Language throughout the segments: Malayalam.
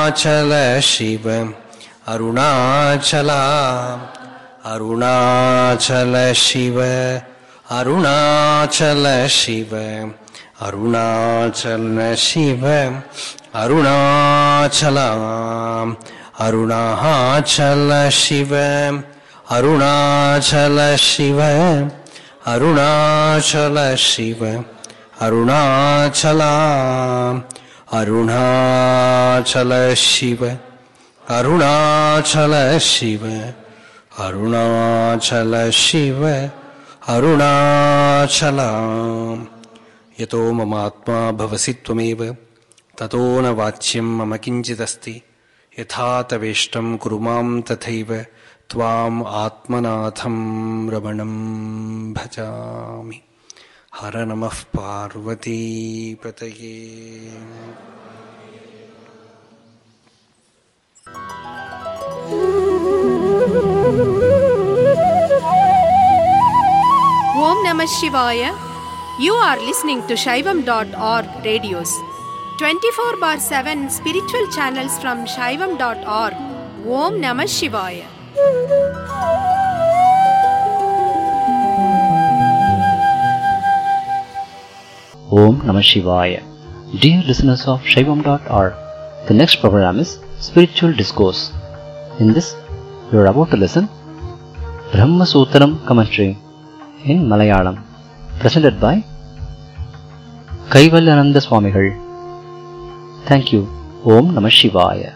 അരുണാചല ശിവ അരുണാചല അരുണാചല ശിവ അരുണാചല ശിവ അരുണാചല ശിവ അരുണാചല അരുണാചല ശിവ അരുണാചല ശിവ അരുണാചല ശിവ അരുണാചല അരുണാചല ശിവ അരുണാചല ശിവ അരുണാചല ശിവ അരുണാചല. യതോ മമാത്മാ ഭവസി ത്വമേവ തതോ ന വാച്യം മമ കിഞ്ചിദസ്തി യഥാ തവേഷ്ടം കുരു മാം തഥൈവ ത്വാം ആത്മനാഥം രമണം ഭജാമി. ഹര നമഃ പാർവതീപതയേ. Om Namah Shivaya. You are listening to Shaivam.org radios. 24/7 spiritual channels from Shaivam.org. Om Namah Shivaya. Om Namah Shivaya. Dear listeners of Shaivam.org, the next program is Spiritual Discourse. In this, you are about to listen Brahma Sutram commentary in Malayalam, presented by Kaivalyananda Swamigal. Thank you. Om Namah Shivaya.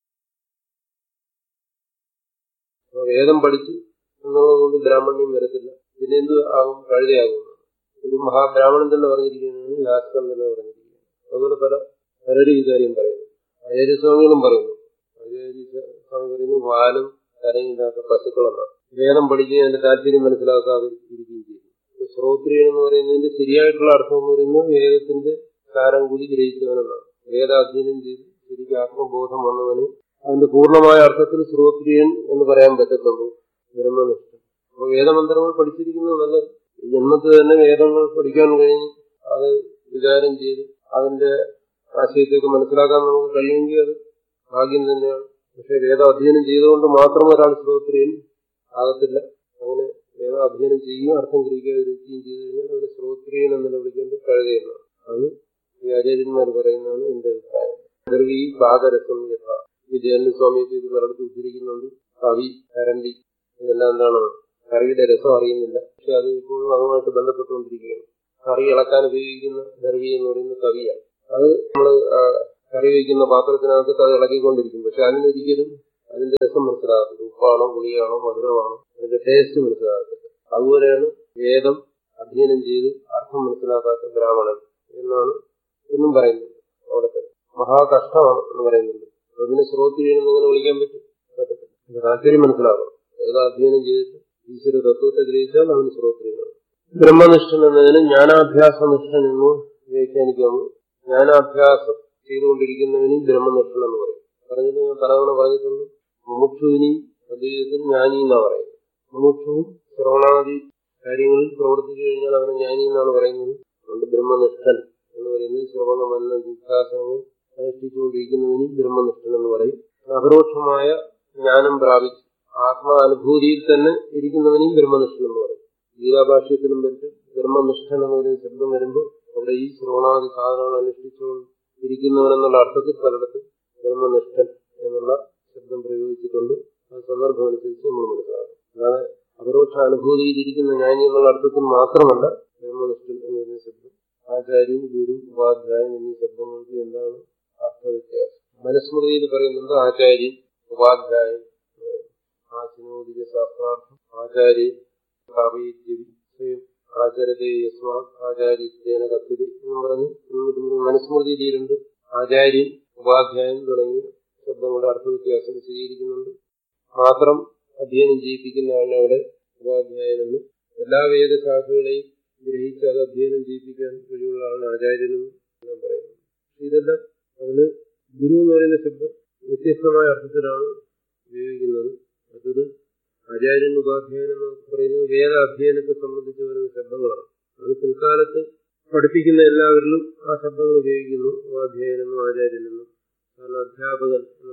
വേദം പഠിച്ചു എന്നുള്ളതുകൊണ്ട് ബ്രാഹ്മണ്യം വരത്തില്ല. പിന്നെ എന്ത് ആകും? കഴുതയാകും. ഒരു മഹാബ്രാഹ്മണൻ തന്നെ പറഞ്ഞിരിക്കുന്നത് യാസ്കൻ തന്നെ പറഞ്ഞിരിക്കുന്നത്. അതുപോലെ പലരും ഈ കാര്യം പറയുന്നു. ആചാര്യസ്വാമികളും പറയുന്നു. ആചാര്യസ്വാമി പറയുന്നു വാലും കരയില്ലാത്ത പശുക്കളെന്നാണ്. വേദം പഠിക്കുകയും അതിന്റെ താല്പര്യം മനസ്സിലാക്കാതെ ഇരിക്കുകയും ചെയ്തു. ശ്രോത്രിയൻ എന്ന് പറയുന്നതിന്റെ ശരിയായിട്ടുള്ള അർത്ഥം എന്ന് പറയുന്നത് വേദത്തിന്റെ സാരം കൂടി ഗ്രഹിച്ചവനെന്നാണ്. വേദാധ്യയനം ചെയ്ത് ശരിക്കും ആത്മബോധം വന്നവന് അതിന്റെ പൂർണ്ണമായ അർത്ഥത്തിൽ ശ്രോത്രിയൻ എന്ന് പറയാൻ പറ്റത്തുള്ളൂ. ബ്രഹ്മനിഷ്ഠൻ. അപ്പൊ വേദമന്ത്രങ്ങൾ പഠിച്ചിരിക്കുന്നത് നല്ലത്. ഈ ജന്മത്തിൽ തന്നെ വേദങ്ങൾ പഠിക്കാൻ കഴിഞ്ഞ് അത് വിചാരം ചെയ്ത് അതിന്റെ ആശയത്തേക്ക് മനസ്സിലാക്കാൻ നമുക്ക് കഴിയുമെങ്കിൽ അത് ഭാഗ്യം തന്നെയാണ്. പക്ഷെ വേദാധ്യയനം ചെയ്തുകൊണ്ട് മാത്രം ഒരാൾ ശ്രോത്രിയൻ ആകത്തില്ല. അങ്ങനെ വേദാധ്യയനം ചെയ്യുകയും അർത്ഥം ഗ്രഹിക്കുകയും ചെയ്തു കഴിഞ്ഞാൽ അവന് ശ്രോത്രിയൻ എന്ന് വിളിക്കേണ്ടത് കഴുതയെന്നാണ്. അത് ഈ ആചാര്യന്മാർ പറയുന്നതാണ് എന്റെ അഭിപ്രായം. ദ്രവീ പാദരസം യഥ വിജയന്റെ സ്വാമിയൊക്കെ ഇത് പലയിടത്ത് ഉദ്ധരിക്കുന്നുണ്ട്. കവി, കരണ്ടി, ഇതെല്ലാം എന്താണ്? കറിയുടെ രസം അറിയുന്നില്ല, പക്ഷെ അത് ഇപ്പോഴും അതുമായിട്ട് ബന്ധപ്പെട്ടുകൊണ്ടിരിക്കുകയാണ്. കറി ഇളക്കാൻ ഉപയോഗിക്കുന്ന ദ്രവി എന്ന് പറയുന്ന കവിയാണ്. അത് നമ്മൾ കറി വയ്ക്കുന്ന പാത്രത്തിനകത്ത് അത് ഇളക്കിക്കൊണ്ടിരിക്കും. പക്ഷെ അതിനൊരിക്കലും അതിന്റെ രസം മനസ്സിലാകത്തില്ല. ഉപ്പാണോ പുളിയാണോ മധുരമാണോ അതിന്റെ ടേസ്റ്റ് മനസ്സിലാകത്തില്ല. അതുപോലെയാണ് വേദം അധ്യയനം ചെയ്ത് അർത്ഥം മനസ്സിലാക്കാത്ത ബ്രാഹ്മണൻ എന്നാണ് എന്നും പറയുന്നത്. അവിടുത്തെ മഹാകഷ്ടമാണ് എന്ന് പറയുന്നുണ്ട്. അതിനെ ശ്രോത്രിയനെന്ന് എങ്ങനെ വിളിക്കാൻ പറ്റത്തില്ല. താല്പര്യം മനസ്സിലാക്കണം. വേദാധ്യയനം ചെയ്തിട്ട് ഈശ്വര തത്വത്തെ ഗ്രഹിച്ചാൽ അവന് ശ്രോത്രിയനാണ്. ബ്രഹ്മനിഷ്ഠൻ എന്നതിന് ജ്ഞാനാഭ്യാസനിഷ്ഠൻ എന്ന് വ്യാഖ്യാനിക്കാമോ? ജ്ഞാനാഭ്യാസം ചെയ്തുകൊണ്ടിരിക്കുന്നവനെയും ബ്രഹ്മനിഷ്ഠൻ എന്ന് പറയും. പറഞ്ഞിട്ട് ഞാൻ പലതവണ പറഞ്ഞിട്ടുണ്ട്. മുമുക്ഷുവിനെയും അദ്വൈതത്തിൽ ജ്ഞാനി എന്നാണ് പറയുന്നത്. മുമുക്ഷുവും ശ്രവണാദി കാര്യങ്ങളിൽ പ്രവർത്തിച്ചു കഴിഞ്ഞാൽ അവനെ ജ്ഞാനി എന്നാണ് പറയുന്നത്. അതുകൊണ്ട് ബ്രഹ്മനിഷ്ഠൻ എന്ന് പറയുന്നത് ശ്രവണ മനന ജിജ്ഞാസകൾ അനുഷ്ഠിച്ചുകൊണ്ടിരിക്കുന്നവനെയും ബ്രഹ്മനിഷ്ഠൻ എന്ന് പറയും. അപരോക്ഷമായ ജ്ഞാനം പ്രാപിച്ച് ആത്മാനുഭൂതിയിൽ തന്നെ ഇരിക്കുന്നവനെയും ബ്രഹ്മനിഷ്ഠൻ എന്ന് പറയും. ഗീതാഭാഷ്യത്തിനും പറ്റും ബ്രഹ്മനിഷ്ഠൻ എന്ന് പറയുന്ന ശബ്ദം വരുമ്പോൾ അവിടെ ഈ ശ്രവണാദി സാധനങ്ങൾ അനുഷ്ഠിച്ചുകൊണ്ടിരിക്കുന്നവനെന്നുള്ള അർത്ഥത്തിൽ പലയിടത്തും ബ്രഹ്മനിഷ്ഠൻ എന്നുള്ള ശബ്ദം പ്രയോഗിച്ചിട്ടുണ്ട്. ആ സന്ദർഭം അനുസരിച്ച് നമ്മൾ മനസ്സിലാക്കും. അതായത് അപരോക്ഷ അനുഭൂതിയിലിരിക്കുന്ന ജ്ഞാനി എന്നുള്ള അർത്ഥത്തിൽ മാത്രമല്ല ബ്രഹ്മനിഷ്ഠൻ എന്ന് പറയുന്ന ശബ്ദം. ആചാര്യൻ, ഗുരു, ഉപാധ്യായൻ എന്നീ ശബ്ദങ്ങൾക്ക് എന്താണ് അർത്ഥവ്യത്യാസം? മനുസ്മൃതിയിൽ പറയുന്നുണ്ട് ആചാര്യൻ, ഉപാധ്യായൻ. ആചിനോദിക ശാസ്ത്രാർത്ഥം ആചാര്യൻ സ്വയം ആചരതേ യസ്മാ ആചാര്യത്വേന കഥ്യതേ എന്ന് പറഞ്ഞ് മനുസ്മൃതിയിലുണ്ട്. ആചാര്യൻ, ഉപാധ്യായൻ തുടങ്ങിയ ശബ്ദങ്ങളുടെ അർത്ഥവ്യത്യാസം വിശദീകരിക്കുന്നുണ്ട്. മാത്രം അധ്യയനം ചെയ്യിപ്പിക്കുന്ന ആളിനെ അവിടെ ഉപാധ്യായനെന്ന്, എല്ലാ വേദശാഖകളെയും ഗ്രഹിച്ച് അത് അധ്യയനം ചെയ്യിപ്പിക്കാൻ കഴിവുള്ള ആളാണ് ആചാര്യനെന്ന് ഞാൻ പറയുന്നത്. ഇതെല്ലാം അതിന് ഗുരു എന്ന് പറയുന്ന ശബ്ദം വ്യത്യസ്തമായ അർത്ഥത്തിലാണ് ഉപയോഗിക്കുന്നത്. മറ്റത് ആചാര്യൻ, ഉപാധ്യായൻ എന്ന് പറയുന്നത് വേദ അധ്യയനത്തെ സംബന്ധിച്ച് വരുന്ന ശബ്ദങ്ങളാണ്. അത് പിൽക്കാലത്ത് പഠിപ്പിക്കുന്ന എല്ലാവരിലും ആ ശബ്ദങ്ങൾ ഉപയോഗിക്കുന്നു. ഉപാധ്യായനെന്നും ആചാര്യനെന്നും. കാരണം അധ്യാപകൻ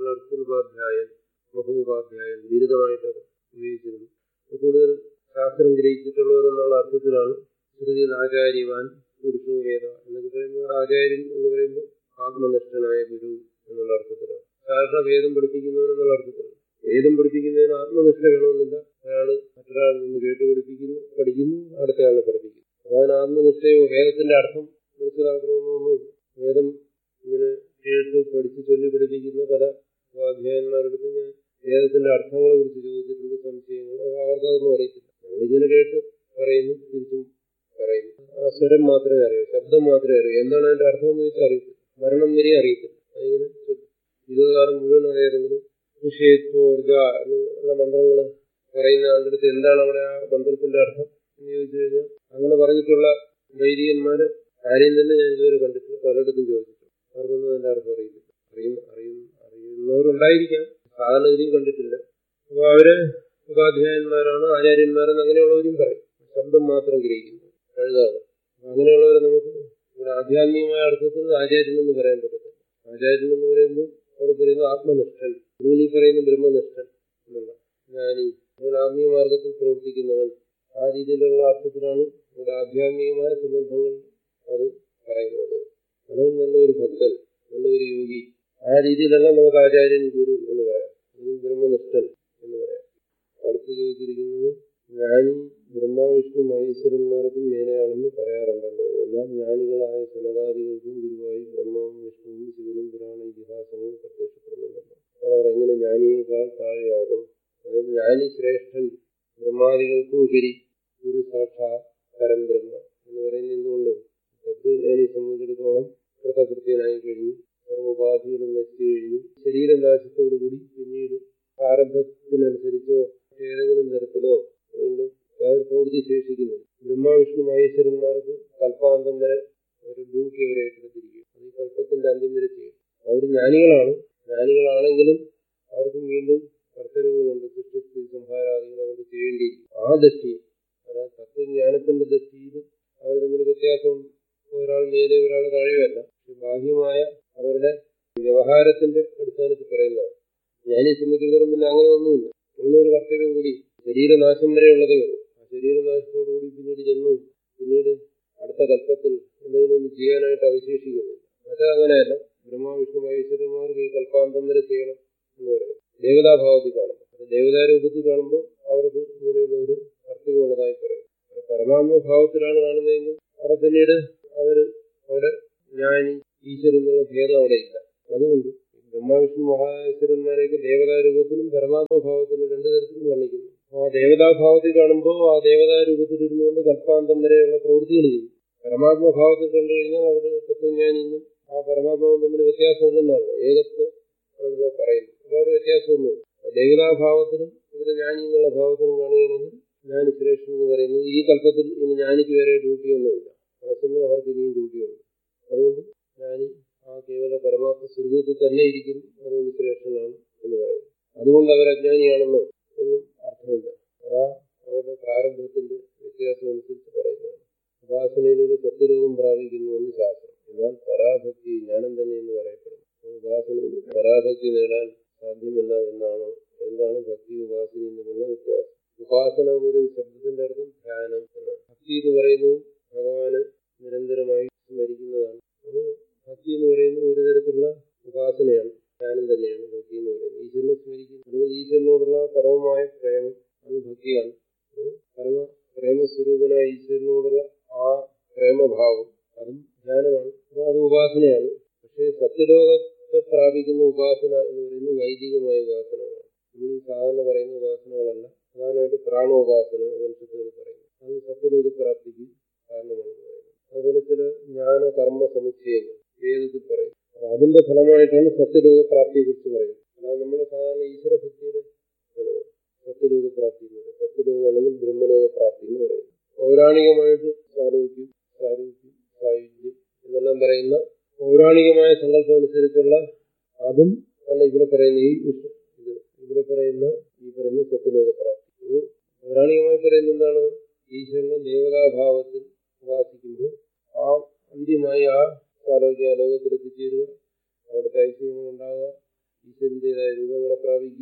വിരുദ്ധമായിട്ടത് ഉപയോഗിച്ചിരുന്നു. കൂടുതൽ ശാസ്ത്രം ഗ്രഹിച്ചിട്ടുള്ളവരെന്നുള്ള അർത്ഥത്തിലാണ് ശ്രുതിയിൽ ആചാര്യവാൻ പുരുഷോ വേദ എന്നൊക്കെ പറയുമ്പോൾ ആചാര്യൻ എന്ന് പറയുമ്പോൾ ആത്മനിഷ്ഠനായ ഗുരു എന്നുള്ള അർത്ഥത്തിലാണ്. സാധാരണ വേദം പഠിപ്പിക്കുന്നവനെന്നുള്ള അർത്ഥത്തിലാണ്. വേദം പഠിപ്പിക്കുന്നതിന് ആത്മനിഷ്ഠ വേണമെന്നില്ല. ഒരാൾ മറ്റൊരാളിൽ നിന്ന് കേട്ട് പഠിക്കുന്നു, അടുത്ത ആളെ പഠിപ്പിക്കുന്നു. അതാണ് ആത്മനിഷ്ഠയോ വേദത്തിന്റെ അർത്ഥം മനസ്സിലാക്കണമെന്നൊന്നുമില്ല. വേദം ഇങ്ങനെ കേട്ട് പഠിച്ച് ചൊല്ലി പഠിപ്പിക്കുന്ന പല സ്വാധ്യായന്മാരെടുത്ത് ഞാൻ വേദത്തിന്റെ അർത്ഥങ്ങളെ കുറിച്ച് ചോദിച്ചിട്ടുണ്ട്, സംശയങ്ങൾ. അവർക്കതൊന്നും അറിയത്തില്ല. നമ്മളിങ്ങനെ കേട്ട് പറയുന്നു, തിരിച്ചും പറയുന്നു. ആ സ്വരം മാത്രമേ അറിയൂ, ശബ്ദം മാത്രമേ അറിയൂ. എന്താണ് അതിന്റെ അർത്ഥം എന്ന് വെച്ചാൽ അറിയത്തില്ല. മരണം വരെ അറിയത്തില്ല. അതിങ്ങനെ ജീവിതകാലം മുഴുവൻ അറിയാതെങ്കിലും വിഷയത്തോർജ എന്നുള്ള മന്ത്രങ്ങൾ പറയുന്ന ആളുടെ അടുത്ത് എന്താണ് അവിടെ ആ മന്ത്രത്തിന്റെ അർത്ഥം എന്ന് ചോദിച്ചു കഴിഞ്ഞാൽ അങ്ങനെ പറഞ്ഞിട്ടുള്ള വൈദികന്മാര് ആരെയും തന്നെ ഞാൻ ഇതുവരെ കണ്ടിട്ടില്ല. പലയിടത്തും ചോദിച്ചിട്ടുണ്ട്. അവർക്കൊന്നും അതിന്റെ അർത്ഥം അറിയില്ല. അറിയുന്നവരുണ്ടായിരിക്കാം, സാധാരണഗതിയും കണ്ടിട്ടില്ല. അപ്പൊ അവര് ഉപാധ്യായന്മാരാണ്, ആചാര്യന്മാരെന്ന് അങ്ങനെയുള്ളവരും പറയും. ശബ്ദം മാത്രം ഗ്രഹിക്കുന്നു, കഴുതാണ്. അങ്ങനെയുള്ളവരെ നമുക്ക് ഇവിടെ ആധ്യാത്മികമായ അർത്ഥത്തിൽ ആചാര്യൻ എന്ന് പറയാൻ പറ്റത്തില്ല. ആചാര്യൻ എന്ന് പറയുമ്പോൾ അവിടെ പറയുന്ന ആത്മനിഷ്ഠൻ, നിങ്ങൾ ഈ പറയുന്ന ബ്രഹ്മനിഷ്ഠൻ എന്നുള്ള ജ്ഞാനി, നിങ്ങൾ ആത്മീയ മാർഗത്തിൽ പ്രവർത്തിക്കുന്നവൻ, ആ രീതിയിലുള്ള അർത്ഥത്തിലാണ് ഇവിടെ ആധ്യാത്മികമായ സന്ദർഭങ്ങൾ അത് പറയുന്നത്. അങ്ങനെ നല്ലൊരു ഭക്തൻ, നല്ലൊരു യോഗി, ആ രീതിയിലെല്ലാം നമുക്ക് ആചാര്യൻ ഗുരു എന്ന് പറയാം, അല്ലെങ്കിൽ ബ്രഹ്മനിഷ്ഠൻ എന്ന് പറയാം. അടുത്ത് ചോദിച്ചിരിക്കുന്നത് ജ്ഞാനി ബ്രഹ്മാവിഷ്ണു മഹേശ്വരന്മാർക്കും മേലെയാണെന്ന് പറയാറുണ്ടല്ലോ. എന്നാൽ ജ്ഞാനികളായ സനകാദികൾക്കും ഗുരുവായി ബ്രഹ്മാവും വിഷ്ണുവും ശിവനും പുരാണ ഇതിഹാസങ്ങളും പ്രത്യക്ഷപ്പെടുന്നുണ്ടല്ലോ. അവർ എങ്ങനെ ജ്ഞാനിയേക്കാൾ താഴെയാകും? അതായത് ജ്ഞാനി ശ്രേഷ്ഠൻ, ബ്രഹ്മാദികൾക്കും ഉപരി ഗുരു സാക്ഷാത് പരംബ്രഹ്മ എന്ന് പറയുന്നത് എന്തുകൊണ്ട്? തത്വജ്ഞാനിയെ സംബന്ധിച്ചിടത്തോളം കൃതകൃത്യനായി കഴിഞ്ഞു, സർവോപാധികളും നശിച്ചു കഴിഞ്ഞു. ശരീരനാശത്തോടുകൂടി പിന്നീട് പ്രാരബ്ധത്തിനനുസരിച്ചോ ഏതെങ്കിലും തരത്തിലോ വീണ്ടും യാതൊരു പ്രവൃത്തി ശേഷിക്കുന്നില്ല. ബ്രഹ്മാവിഷ്ണു മഹേശ്വരന്മാർക്ക് കൽപ്പാന്തം വരെ ഒരു ഡ്യൂട്ടി അവരെ ഏറ്റെടുത്തിരിക്കും. അത് ഈ കൽപ്പത്തിന്റെ അന്ത്യം വരെ ചെയ്യും. അവർ ജ്ഞാനികളാണെങ്കിലും അവർക്കും വീണ്ടും കർത്തവ്യങ്ങളുണ്ട്. സൃഷ്ടി സംഹാരാദികൾ അവർക്ക് ചെയ്യേണ്ടിയിരിക്കും. ആ ദൃഷ്ടിയിൽ, അതായത് തത്വജ്ഞാനത്തിന്റെ ദൃഷ്ടിയിൽ അവർ തമ്മിൽ വ്യത്യാസമുണ്ട്. ഒരാൾ മേലെ ഒരാൾ താഴെയല്ല. ബാഹ്യമായ അവരുടെ വ്യവഹാരത്തിന്റെ അടിസ്ഥാനത്തിൽ പറയുന്നതാണ്. ജ്ഞാനിയെ സംബന്ധിച്ചിടത്തോളം പിന്നെ അങ്ങനെ ഒന്നുമില്ല. അങ്ങനെ ഒരു കർത്തവ്യം കൂടി ശരീരനാശം വരെയുള്ളതേ ഉള്ളൂ. ആ ശരീരനാശത്തോടുകൂടി പിന്നീട് ജന്മവും പിന്നീട് അടുത്ത കൽപ്പത്തിൽ എന്തെങ്കിലും ഒന്ന് ചെയ്യാനായിട്ട് അവശേഷിക്കുന്നില്ല. അതങ്ങനെയല്ല. ബ്രഹ്മാവിഷ്ണു മഹേശ്വരന്മാർക്ക് ഈ കൽപ്പാന്തം വരെ ചെയ്യണം എന്ന് പറയും. ദേവതാഭാവത്തിൽ കാണുമ്പോൾ, ദേവതാരൂപത്തിൽ കാണുമ്പോൾ അവർക്ക് ഇങ്ങനെയുള്ള ഒരു കർത്തവ്യമുള്ളതായി പറയും. പരമാത്മഭാവത്തിലാണ് കാണുന്നതെങ്കിൽ അവിടെ പിന്നീട് അവിടെ ജ്ഞാനി ഈശ്വരൻ എന്നുള്ള ഭേദം അവിടെ ഇല്ല. അതുകൊണ്ട് ബ്രഹ്മാവിഷ്ണു മഹേശ്വരന്മാരെയൊക്കെ ദേവതാരൂപത്തിലും പരമാത്മഭാവത്തിലും രണ്ടു തരത്തിലും വർണ്ണിക്കുന്നു. ആ ദേവതാഭാവത്തിൽ കാണുമ്പോൾ ആ ദേവതാരൂപത്തിൽ ഇരുന്നുകൊണ്ട് കൽപ്പാന്തം വരെയുള്ള പ്രവൃത്തികൾ ചെയ്യും. പരമാത്മഭാവത്തിൽ കണ്ടു കഴിഞ്ഞാൽ അവിടെ തത്വജ്ഞാനിന്നും ആ പരമാത്മാവും തമ്മിൽ വ്യത്യാസമില്ലെന്നാണല്ലോ ഏകത്വം ആണല്ലോ പറയുന്നത്. അപ്പോൾ അവിടെ വ്യത്യാസമൊന്നുമില്ല. ദേവതാഭാവത്തിലും ഇവിടെ ജ്ഞാനി എന്നുള്ള ഭാവത്തിനും കാണുകയാണെങ്കിൽ ജ്ഞാനി ശ്രേഷ്ഠൻ എന്ന് പറയുന്നത് ഈ കൽപ്പത്തിൽ ഇനി ജ്ഞാനിക്ക് വരെ ഡ്യൂട്ടിയൊന്നുമില്ല. അതേസമയം അവർക്ക് ഇനിയും ഡ്യൂട്ടിയുണ്ട്. അതുകൊണ്ട് ജ്ഞാനി ആ കേവല പരമാത്മ സ്വരൂപത്തിൽ തന്നെ ഇരിക്കുന്നു. അതുകൊണ്ട് ശ്രേഷ്ഠനാണ് എന്ന് പറയുന്നു. അതുകൊണ്ട് അവർ അജ്ഞാനിയാണെന്നോ എന്നും അർത്ഥമില്ല. അതാ അവരുടെ പ്രാരംഭത്തിന്റെ വ്യത്യാസം അനുസരിച്ച് പറയുന്നതാണ്. ഉപാസനയിലൂടെ സത്യലോകം പ്രാപിക്കുന്നുവെന്ന് ശാസ്ത്രം. എന്നാൽ പരാഭക്തി ജ്ഞാനം തന്നെ എന്ന് പറയപ്പെടുന്നു. ഉപാസനയിൽ പരാഭക്തി നേടാൻ സാധ്യമല്ല എന്നാണോ? എന്താണ് ഭക്തി ഉപാസനയും തമ്മിലുള്ള വ്യത്യാസം? ഉപാസന എന്ന് പറയുന്ന ശബ്ദത്തിന്റെ അർത്ഥം ധ്യാനം എന്നാണ്. ഭക്തി എന്ന് പറയുന്നത് ഭഗവാന് നിരന്തരമായി സ്മരിക്കുന്നതാണ്. അപ്പോൾ ഭക്തി എന്ന് പറയുന്നത് ഒരു തരത്തിലുള്ള ഉപാസനയാണ്, ധ്യാനം തന്നെയാണ് ഭക്തി എന്ന് പറയുന്നത്. ഈശ്വരനെ സ്മരിക്കുന്നു, അല്ലെങ്കിൽ ഈശ്വരനോടുള്ള പരമമായ പ്രേമം, അത് ഭക്തിയാണ്. പ്രേമസ്വരൂപനായ ഈശ്വരനോടുള്ള ആ പ്രേമഭാവം അതും ധ്യാനമാണ്. അപ്പോൾ അത് ഉപാസനയാണ്. പക്ഷേ സത്യലോകത്തെ പ്രാപിക്കുന്ന ഉപാസന എന്ന് പറയുന്നത് വൈദികമായ ഉപാസനകളാണ്. നമ്മൾ ഈ സാധാരണ പറയുന്ന ഉപാസനകളല്ല. പ്രധാനമായിട്ട് പ്രാണോപാസന ഉപനിഷത്തുകൾ പറയുന്നു. അത് സത്യലോകപ്രാപ്തിക്ക് കാരണമാണ് പറയുന്നത്. അതുപോലെ ചില ജ്ഞാന കർമ്മ സമുച്ചയങ്ങൾ വേദത്തിൽ പറയും. അപ്പൊ അതിന്റെ ഫലമായിട്ടാണ് സത്യലോകപ്രാപ്തിയെ കുറിച്ച് പറയുന്നത്. അല്ലാതെ നമ്മുടെ സാധാരണ ഈശ്വരഭക്തിയുടെ ഫലമാണ് സത്യലോകപ്രാപ്തി എന്ന് പറയുന്നത്. സത്യലോകം അല്ലെങ്കിൽ ബ്രഹ്മലോകപ്രാപ്തി എന്ന് പറയുന്നത്. പൗരാണികമായിട്ട് സാരോഗ്യം, സായുജ്യം എന്നെല്ലാം പറയുന്ന പൗരാണികമായ സങ്കല്പം അനുസരിച്ചുള്ള അതും അല്ല ഇവിടെ പറയുന്ന ഇവിടെ പറയുന്ന സത്യലോകപ്രാപ്തി. പൗരാണികമായി പറയുന്ന എന്താണ്? ഈശ്വരനെ ദേവതാഭാവത്തിൽ ഉപാസിക്കുമ്പോൾ ആ അന്ത്യമായി ആ സാരോഗ്യ ലോകത്തിൽ എത്തിച്ചേരുക, അവിടുത്തെ ഐശ്വര്യങ്ങൾ ഉണ്ടാകുക, ഈശ്വരന്റേതായ രൂപങ്ങളെ പ്രാപിക്കുക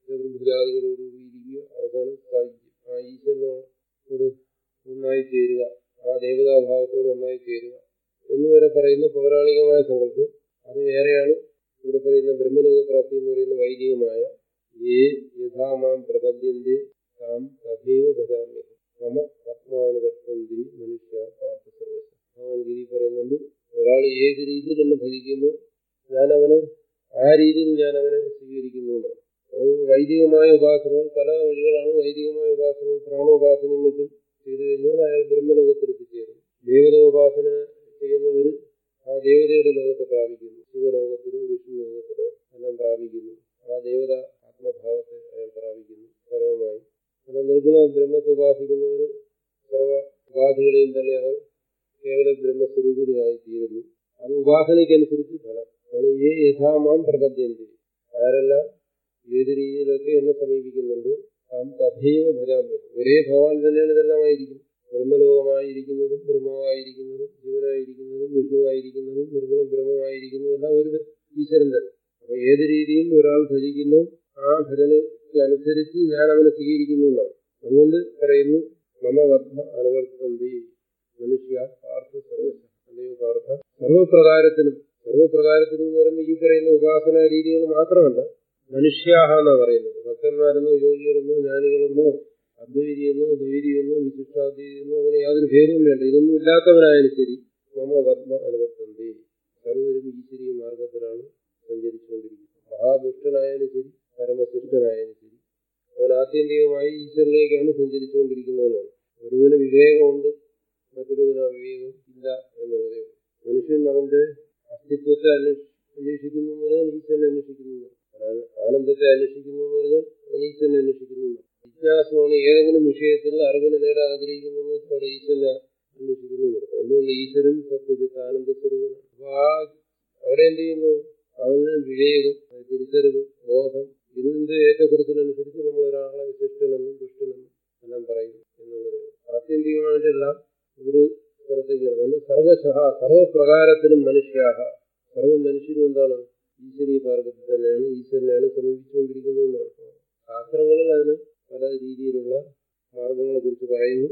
ചതുർഭുജാദികളോടുകൂടി ഇരിക്കുക, അവസാനം സാധിക്കും ആ ഈശ്വരനോട് ഒന്നായി ചേരുക, ആ ദേവതാഭാവത്തോട് ഒന്നായി ചേരുക എന്നുവരെ പറയുന്ന പൗരാണികമായ സങ്കല്പം. അത് വേറെയാണ് ഇവിടെ പറയുന്ന ബ്രഹ്മലോകപ്രാപ്തി എന്ന് പറയുന്ന വൈദികമായ ഏ യഥാമാം പ്രപദ്യന്തി താം തഥൈവ ഭജാമ്യഹം മമ പത്മാനുവർത്തന്തി മനുഷ്യ പാർത്ഥ സർവശ. ഭഗവാൻ ഗീതി പറയുന്നുണ്ട്, ഒരാൾ ഏത് രീതിയിൽ എന്നെ ഭജിക്കുന്നു ഞാൻ അവന് ആ രീതിയിൽ ഞാൻ അവനെ സ്വീകരിക്കുന്നു എന്നാണ്. വൈദികമായ ഉപാസനകൾ പല വഴികളാണ്. വൈദികമായ ഉപാസനകൾ പ്രാണോപാസനയും മറ്റും ചെയ്തു കഴിഞ്ഞാൽ അയാൾ ബ്രഹ്മലോകത്തിലെത്തിച്ചേരുന്നു. ദേവത ഉപാസന ചെയ്യുന്നവർ ആ ദേവതയുടെ ലോകത്തെ പ്രാപിക്കുന്നു. ശിവലോകത്തിലോ വിഷ്ണു ലോകത്തിലോ എല്ലാം പ്രാപിക്കുന്നു. ആ ദേവത ആത്മഭാവത്തെ അയാൾ പ്രാപിക്കുന്നു പരമമായി. എന്നാൽ നിർഗുണ ബ്രഹ്മത്തെ ഉപാസിക്കുന്നവർ സർവ ഉപാധികളെയും തന്നെ അവർ കേവല ബ്രഹ്മസ്വരൂപിണിയായി തീരുന്നു. അത് ഉപാസനയ്ക്കനുസരിച്ച് ഫലം ആണ്. ഏ യഥാമാം പ്രപദ്യന്തി, ആരെല്ലാം ഏത് രീതിയിലൊക്കെ എന്നെ സമീപിക്കുന്നുണ്ടോ താം തഥൈവ ഭജാമ്യഹം. ഒരേ ഭഗവാൻ തന്നെയാണ് ഇതെല്ലാം ആയിരിക്കും. ബ്രഹ്മലോകമായിരിക്കുന്നതും ബ്രഹ്മാവായിരിക്കുന്നതും ജീവനായിരിക്കുന്നതും വിഷ്ണുവായിരിക്കുന്നതും നിർഗുണ ബ്രഹ്മമായിരിക്കുന്നതും എല്ലാം ഒരു ഈശ്വരൻ തന്നെ. അപ്പൊ ഏത് രീതിയിൽ ഒരാൾ ഭജിക്കുന്നു ആ ഭജനയ്ക്ക് അനുസരിച്ച് ഞാൻ അവനെ സ്വീകരിക്കുന്നു എന്നാണ്. അതുകൊണ്ട് പറയുന്നു മമ വർദ്ധ അനുവർത്തന്തി മനുഷ്യ പാർത്ഥ സർവശ. അല്ലയോ പാർത്ഥ, സർവപ്രകാരത്തിനും എന്ന് പറയുമ്പോൾ ഈ പറയുന്ന ഉപാസനാ രീതികൾ മാത്രമല്ല, മനുഷ്യാഹ എന്നാ പറയുന്നത്. ഭക്തന്മാരെന്നോ യോഗികളെന്നോ ജ്ഞാനികളെന്നോ അദ്വൈതിയെന്നോ ദ്വൈതിയെന്നോ വിശിഷ്ടാദ്വൈതിയെന്നോ അങ്ങനെ യാതൊരു ഭേദവും വേണ്ട. ഇതൊന്നും ഇല്ലാത്തവനായാലും ശരി മമ പത്മ അനുവർത്തന്തി, സർവരും ഈശ്വരീയ മാർഗത്തിലാണ് സഞ്ചരിച്ചുകൊണ്ടിരിക്കുന്നത്. മഹാദുഷ്ടനായാലും ശരി പരമശിഷ്ടനായാലും ശരി അവൻ ആത്യന്തികമായി ഈശ്വരനിലേക്കാണ് സഞ്ചരിച്ചുകൊണ്ടിരിക്കുന്നതെന്നാണ്. ഒരുവിന് വിവേകമുണ്ട്, മറ്റൊരുവിന് അവിവേകം ഇല്ല എന്നുള്ളതേ ഉള്ളൂ. മനുഷ്യൻ അവന്റെ അസ്തിത്വത്തെ അന്വേഷിക്കുന്നു എന്ന് പറഞ്ഞാൽ ഈശ്വരനെ അന്വേഷിക്കുന്നു. ആനന്ദത്തെ അന്വേഷിക്കുന്നു എന്ന് പറഞ്ഞാൽ ഈശ്വരനെ അന്വേഷിക്കുന്നു. ജിജ്ഞാസമാണ് ഏതെങ്കിലും വിഷയത്തിൽ അറിവിനെ നേടാൻ ആഗ്രഹിക്കുന്നു അവിടെ ഈശ്വരനെ അന്വേഷിക്കുന്നു നിർത്താം. എന്തുകൊണ്ട് ഈശ്വരൻ സത്യജിത്ത് ആനന്ദ സ്വരൂപനാണ്. അപ്പൊ അവിടെ എന്ത് ചെയ്യുന്നു, അവന് വിവേകം, തിരിച്ചറിവ്, ബോധം, ഇതിന്റെ ഏറ്റക്കുറച്ചിലനുസരിച്ച് നമ്മൾ ഒരാളെ ശിഷ്ടനെന്നും ദുഷ്ടനെന്നും എല്ലാം പറയുന്നു എന്നുള്ളത് ആത്യന്തികമായിട്ടെല്ലാം ഒരു സ്ഥലത്തേക്കാണ്. അത് സർവശഃ സർവപ്രകാരത്തിലും മനുഷ്യാഹ, സർവ മനുഷ്യരും എന്താണ് ഈശ്വരീയ മാർഗത്തിൽ തന്നെയാണ് ഈശ്വരനെയാണ് സമീപിച്ചുകൊണ്ടിരിക്കുന്നതെന്നാണ്. ശാസ്ത്രങ്ങളിൽ അതിന് പല രീതിയിലുള്ള മാർഗങ്ങളെ കുറിച്ച് പറയുന്നു.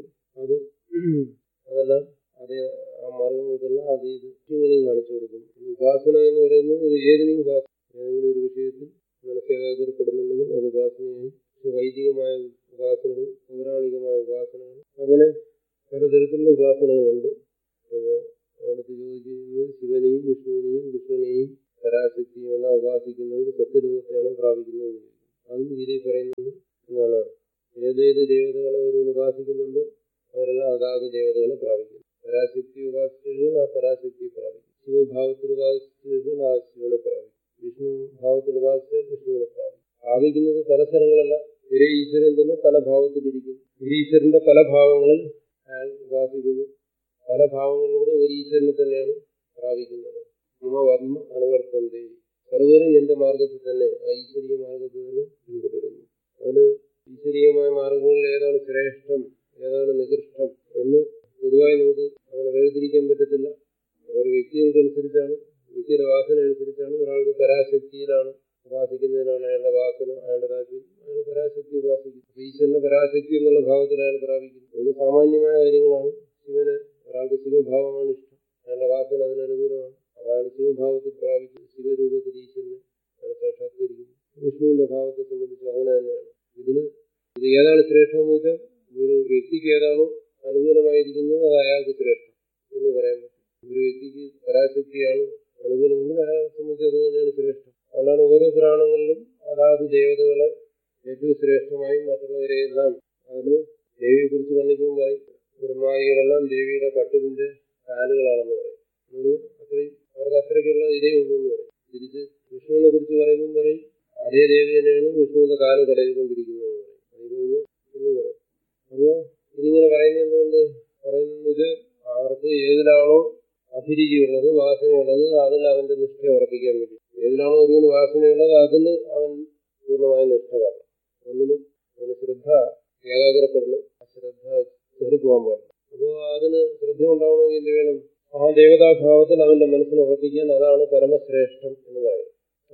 അതെല്ലാം അതേ ആ മാർഗങ്ങൾക്കെല്ലാം അതേ ലക്ഷ്യങ്ങളെയും കാണിച്ചു കൊടുക്കുന്നു. ഉപാസന എന്ന് പറയുന്നത് ഇത് ഏതെങ്കിലും ഏതെങ്കിലും ഒരു വിഷയത്തിൽ മനസ്സേകാഗ്രപ്പെടുന്നുണ്ടെങ്കിൽ അത് ഉപാസനയായി. വൈദികമായ ഉപാസനകൾ, പൗരാണികമായ ഉപാസനകൾ, അങ്ങനെ പലതരത്തിലുള്ള ഉപാസനകളുണ്ട്. അപ്പോൾ അവിടുത്തെ ചോദിക്കുന്നത് ശിവനെയും വിഷ്ണുവിനെയും കൃഷ്ണനെയും പരാശക്തിയും എല്ലാം ഉപാസിക്കുന്നവർ സത്യരൂപത്തെയാണ് പ്രാപിക്കുന്നത്. അതും ഗീതയിൽ പറയുന്നത് എന്താണ്, ഏതേത് ദേവതകളെ ഒരുവൻ ഉപാസിക്കുന്നുണ്ടോ അവരെല്ലാം അതാത് ദേവതകളെ പ്രാപിക്കുന്നു. പരാശക്തി ഉപാസിച്ചു കഴിഞ്ഞാൽ ആ പരാശക്തിയെ പ്രാപിക്കും. ശിവഭാവത്തിൽ ഉപാസിച്ചു കഴിഞ്ഞാൽ ആ ശിവനെ പ്രാപിക്കും. വിഷ്ണു ഭാവത്തിൽ ഉപാസിച്ചാൽ വിഷ്ണുവിനെ പ്രാപിക്കും. പ്രാപിക്കുന്നത് പല സ്ഥലങ്ങളല്ല, ഒരേ ഈശ്വരൻ തന്നെ പല ഭാവത്തിലിരിക്കുന്നു. ഒരു ഈശ്വരന്റെ പല ഭാവങ്ങളിൽ അയാൾ ഉപാസിക്കുന്നു. പല ഭാവങ്ങളിലൂടെ ഒരു ഈശ്വരനെ തന്നെയാണ് പ്രാപിക്കുന്നത്. വർമ്മ അനുവർത്തന്തി, സർവരും എന്റെ മാർഗത്തിൽ തന്നെ, ആ ഈശ്വരീയ മാർഗത്തിൽ തന്നെ പിന്തുടരുന്നു. അതിന് ഈശ്വരീയമായ മാർഗങ്ങളിൽ ഏതാണ് ശ്രേഷ്ഠം ഏതാണ് നികൃഷ്ടം എന്ന് പൊതുവായി നമുക്ക് അങ്ങനെ വേർതിരിക്കാൻ പറ്റത്തില്ല. ഓരോ വ്യക്തികൾക്കനുസരിച്ചാണ്, വ്യക്തിയുടെ വാസന അനുസരിച്ചാണ്. ഒരാൾക്ക് പരാശക്തിയിലാണ് ഉപാസിക്കുന്നതിനാണ് അയാളുടെ വാസന, അയാളുടെ താല്പര്യം, അയാൾ പരാശക്തി ഉപാസിക്കും. ഈശ്വരന്റെ പരാശക്തി എന്നുള്ള ഭാവത്തിൽ അയാൾ പ്രാപിക്കുന്നു. ഇത് സാമാന്യമായ കാര്യങ്ങളാണ്. ശിവന് ഒരാൾക്ക് ശിവഭാവമാണ് ഇഷ്ടം, അയാളുടെ വാസന അതിനനുകൂലമാണ്. അയാൾ ശിവഭാവത്തിൽ പ്രാപിച്ചു ശിവരൂപത്തിൽ ഈശ്വരനെ സാക്ഷാത്കരിക്കുന്നു. വിഷ്ണുവിന്റെ ഭാവത്തെ സംബന്ധിച്ച് അങ്ങനെ തന്നെയാണ്. ഇത് ഏതാണ് ശ്രേഷ്ഠം എന്ന് വെച്ചാൽ ഒരു വ്യക്തിക്ക് ഏതാണോ അനുകൂലമായിരിക്കുന്നത് അത് അയാൾക്ക് ശ്രേഷ്ഠം എന്ന് പറയാൻ പറ്റും. ഒരു വ്യക്തിക്ക് പരാശക്തിയാണ് അനുകൂലമെങ്കിൽ അയാളെ സംബന്ധിച്ച് അത് തന്നെയാണ് ശ്രേഷ്ഠം. അതുകൊണ്ടാണ് ഓരോ പുരാണങ്ങളിലും അതാത് ദേവതകളെ ഏറ്റവും ശ്രേഷ്ഠമായും മറ്റുള്ളവരെ എല്ലാം അതിന് ദേവിയെ കുറിച്ച് വർണ്ണിക്കുമ്പോൾ പറയും ബ്രഹ്മാദികളെല്ലാം ദേവിയുടെ കട്ടിലിന്റെ കാലുകളാണെന്ന് പറയും. അത്രയും അവർക്ക് അത്രയ്ക്കുള്ള ഇതേ ഉള്ളൂ എന്ന് പറയും. തിരിച്ച് വിഷ്ണുവിനെ കുറിച്ച് പറയുമ്പോൾ പറയും അതേ ദേവി തന്നെയാണ് വിഷ്ണുവിന്റെ കാല് തടയിക്കൊണ്ടിരിക്കുന്നത് എന്ന് പറയും. അത് കഴിഞ്ഞ് എന്ന് പറയും. അപ്പോ ഇതിങ്ങനെ പറയുന്നത് എന്തുകൊണ്ട് പറയുന്നത്, അവർക്ക് ഏതിലാണോ അഭിരുചിയുള്ളത്, വാസനയുള്ളത്, അതിൽ അവന്റെ നിഷ്ഠ ഉറപ്പിക്കാൻ വേണ്ടി. ഏതിലാണോ ഒരുവിന് വാസനയുള്ളത് അതിന് അവൻ പൂർണ്ണമായ നിഷ്ഠ വരണം. ഒന്നിനും അവന് ശ്രദ്ധ ഏകാഗ്രപ്പെടണം, അശ്രദ്ധ ചെറുക്കുവാൻ പാടില്ല. അപ്പോൾ അതിന് ശ്രദ്ധ ഉണ്ടാവണമെങ്കിൽ എന്ത് വേണം, ആ ദേവതാഭാവത്തിൽ അവന്റെ മനസ്സിനെ ഉറപ്പിക്കാൻ. അതാണ് പരമശ്രേഷ്ഠം എന്ന് പറയുന്നത്.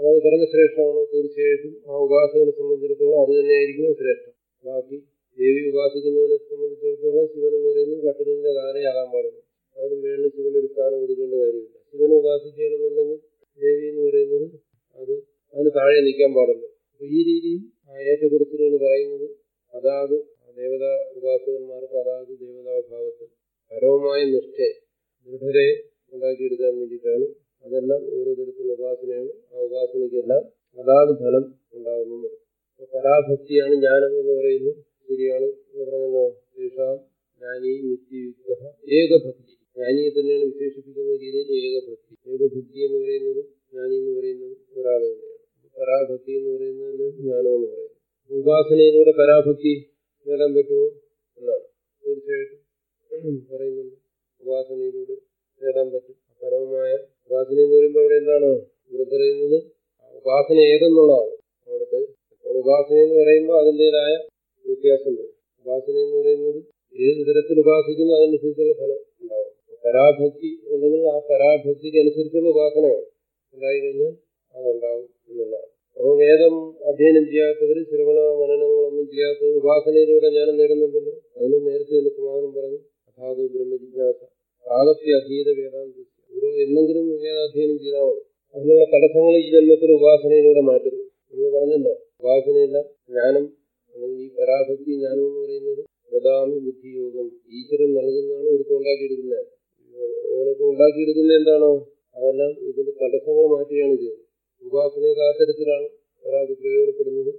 അത് പരമശ്രേഷ്ഠമാണ്. തീർച്ചയായിട്ടും ആ ഉപാസകനെ സംബന്ധിച്ചിടത്തോളം അത് തന്നെയായിരിക്കും ശ്രേഷ്ഠം. ബാക്കി ദേവി ഉപാസിക്കുന്നവനെ സംബന്ധിച്ചിടത്തോളം ശിവൻ എന്ന് പറയുന്നത് കട്ടിലിന്റെ കാലയാകാൻ പാടുള്ളൂ. അതിന് മേളിൽ ശിവന് ഒരു സ്ഥാനം കൊടുക്കേണ്ട കാര്യമില്ല. ശിവനെ ഉപാസിക്കുകയാണെന്നുണ്ടെങ്കിൽ ദേവി എന്ന് പറയുന്നത് അതിന് താഴെ നിൽക്കാൻ പാടുള്ളൂ. അപ്പൊ ഈ രീതിയിൽ ആ ഏറ്റക്കുറിച്ചിലുകൾ പറയുന്നത് അതാത് ദേവതാ ഉപാസകന്മാർക്ക് അതാത് ദേവതാഭാവത്തിൽ പരവുമായ ദൃഢതയെ ഉണ്ടാക്കിയെടുക്കാൻ വേണ്ടിയിട്ടാണ്. അതെല്ലാം ഓരോ തരത്തിലുള്ള ഉപാസനയാണ്. ആ ഉപാസനയ്ക്കെല്ലാം അതാത് ഫലം ഉണ്ടാകുന്നു. അപ്പൊ പരാഭക്തിയാണ് ജ്ഞാനം എന്ന് പറയുന്നത്. ശരിയാണ് പറഞ്ഞല്ലോ. ശേഷാം ജ്ഞാനി നിത്യയുക്ത ഏകഭക്തി. ജ്ഞാനിയെ തന്നെയാണ് വിശേഷിപ്പിക്കുന്ന രീതിയിൽ ഏകഭക്തി. ഏകഭക്തി എന്ന് പറയുന്നത് ജ്ഞാനി എന്ന് പറയുന്നത് ഒരാൾ തന്നെയാണ്. പരാഭക്തി എന്ന് പറയുന്നത് ജ്ഞാനം എന്ന് പറയുന്നത്. ഉപാസനയിലൂടെ പരാഭക്തി നേടാൻ പറ്റുമോ എന്നാണ് തീർച്ചയായിട്ടും പറയുന്നുണ്ട്. ഉപാസനയിലൂടെ നേടാൻ പറ്റും. പരമമായ ഉപാസന എന്ന് പറയുമ്പോൾ അവിടെ എന്താണ് ഇവിടെ പറയുന്നത്? ഉപാസന ഏതെന്നുള്ളതാണ്. അവിടുത്തെ ഉപാസന എന്ന് പറയുമ്പോൾ അതിൻ്റെതായ വ്യത്യാസമുണ്ട്. ഉപാസന എന്ന് പറയുന്നത് ഏത് തരത്തിൽ ഉപാസിക്കുന്നു അതനുസരിച്ചുള്ള ഫലം ഉണ്ടാവും. പരാഭക്തി ഉണ്ടെങ്കിൽ ആ പരാഭക്തിക്ക് അനുസരിച്ചുള്ള ഉപാസന ഉണ്ടായിക്കഴിഞ്ഞാൽ അതുണ്ടാവും എന്നുള്ളതാണ്. അപ്പോൾ വേദം അധ്യയനം ചെയ്യാത്തവര്, ശ്രവണ മനനങ്ങളൊന്നും ചെയ്യാത്തവർ ഉപാസനയിലൂടെ ജ്ഞാനം നേടുന്നുണ്ടല്ലോ. അതിന് നേരത്തെ തന്നെ സമാധാനം പറഞ്ഞു. അഥാതു ബ്രഹ്മജിജ്ഞാസ പ്രാഗപ്യ അധീത വേദാന്ത. ഓരോ എന്തെങ്കിലും വേദാധ്യയനം ചെയ്താൽ മതി. അതിനുള്ള തടസ്സങ്ങൾ ഈ ജന്മത്തിൽ ഉപാസനയിലൂടെ മാറ്റുന്നു. നമ്മൾ പറഞ്ഞല്ലോ, ഉപാസനയെല്ലാം ജ്ഞാനം അല്ലെങ്കിൽ ഈ പരാഭക്തി ജ്ഞാനം എന്ന് പറയുന്നത് ദദാമി ബുദ്ധിയോഗം, ഈശ്വരൻ നൽകുന്നതാണ്. ഒരുത്തം ഉണ്ടാക്കിയെടുക്കുന്നത്. ഇവനൊക്കെ ഉണ്ടാക്കിയെടുക്കുന്നത് എന്താണോ അതെല്ലാം ഇതിന്റെ തടസ്സങ്ങൾ മാറ്റുകയാണ് ചെയ്യുന്നത്. ഉപാസനയൊക്കെ ആ തരത്തിലാണ് ഒരാൾക്ക് പ്രയോജനപ്പെടുന്നത്.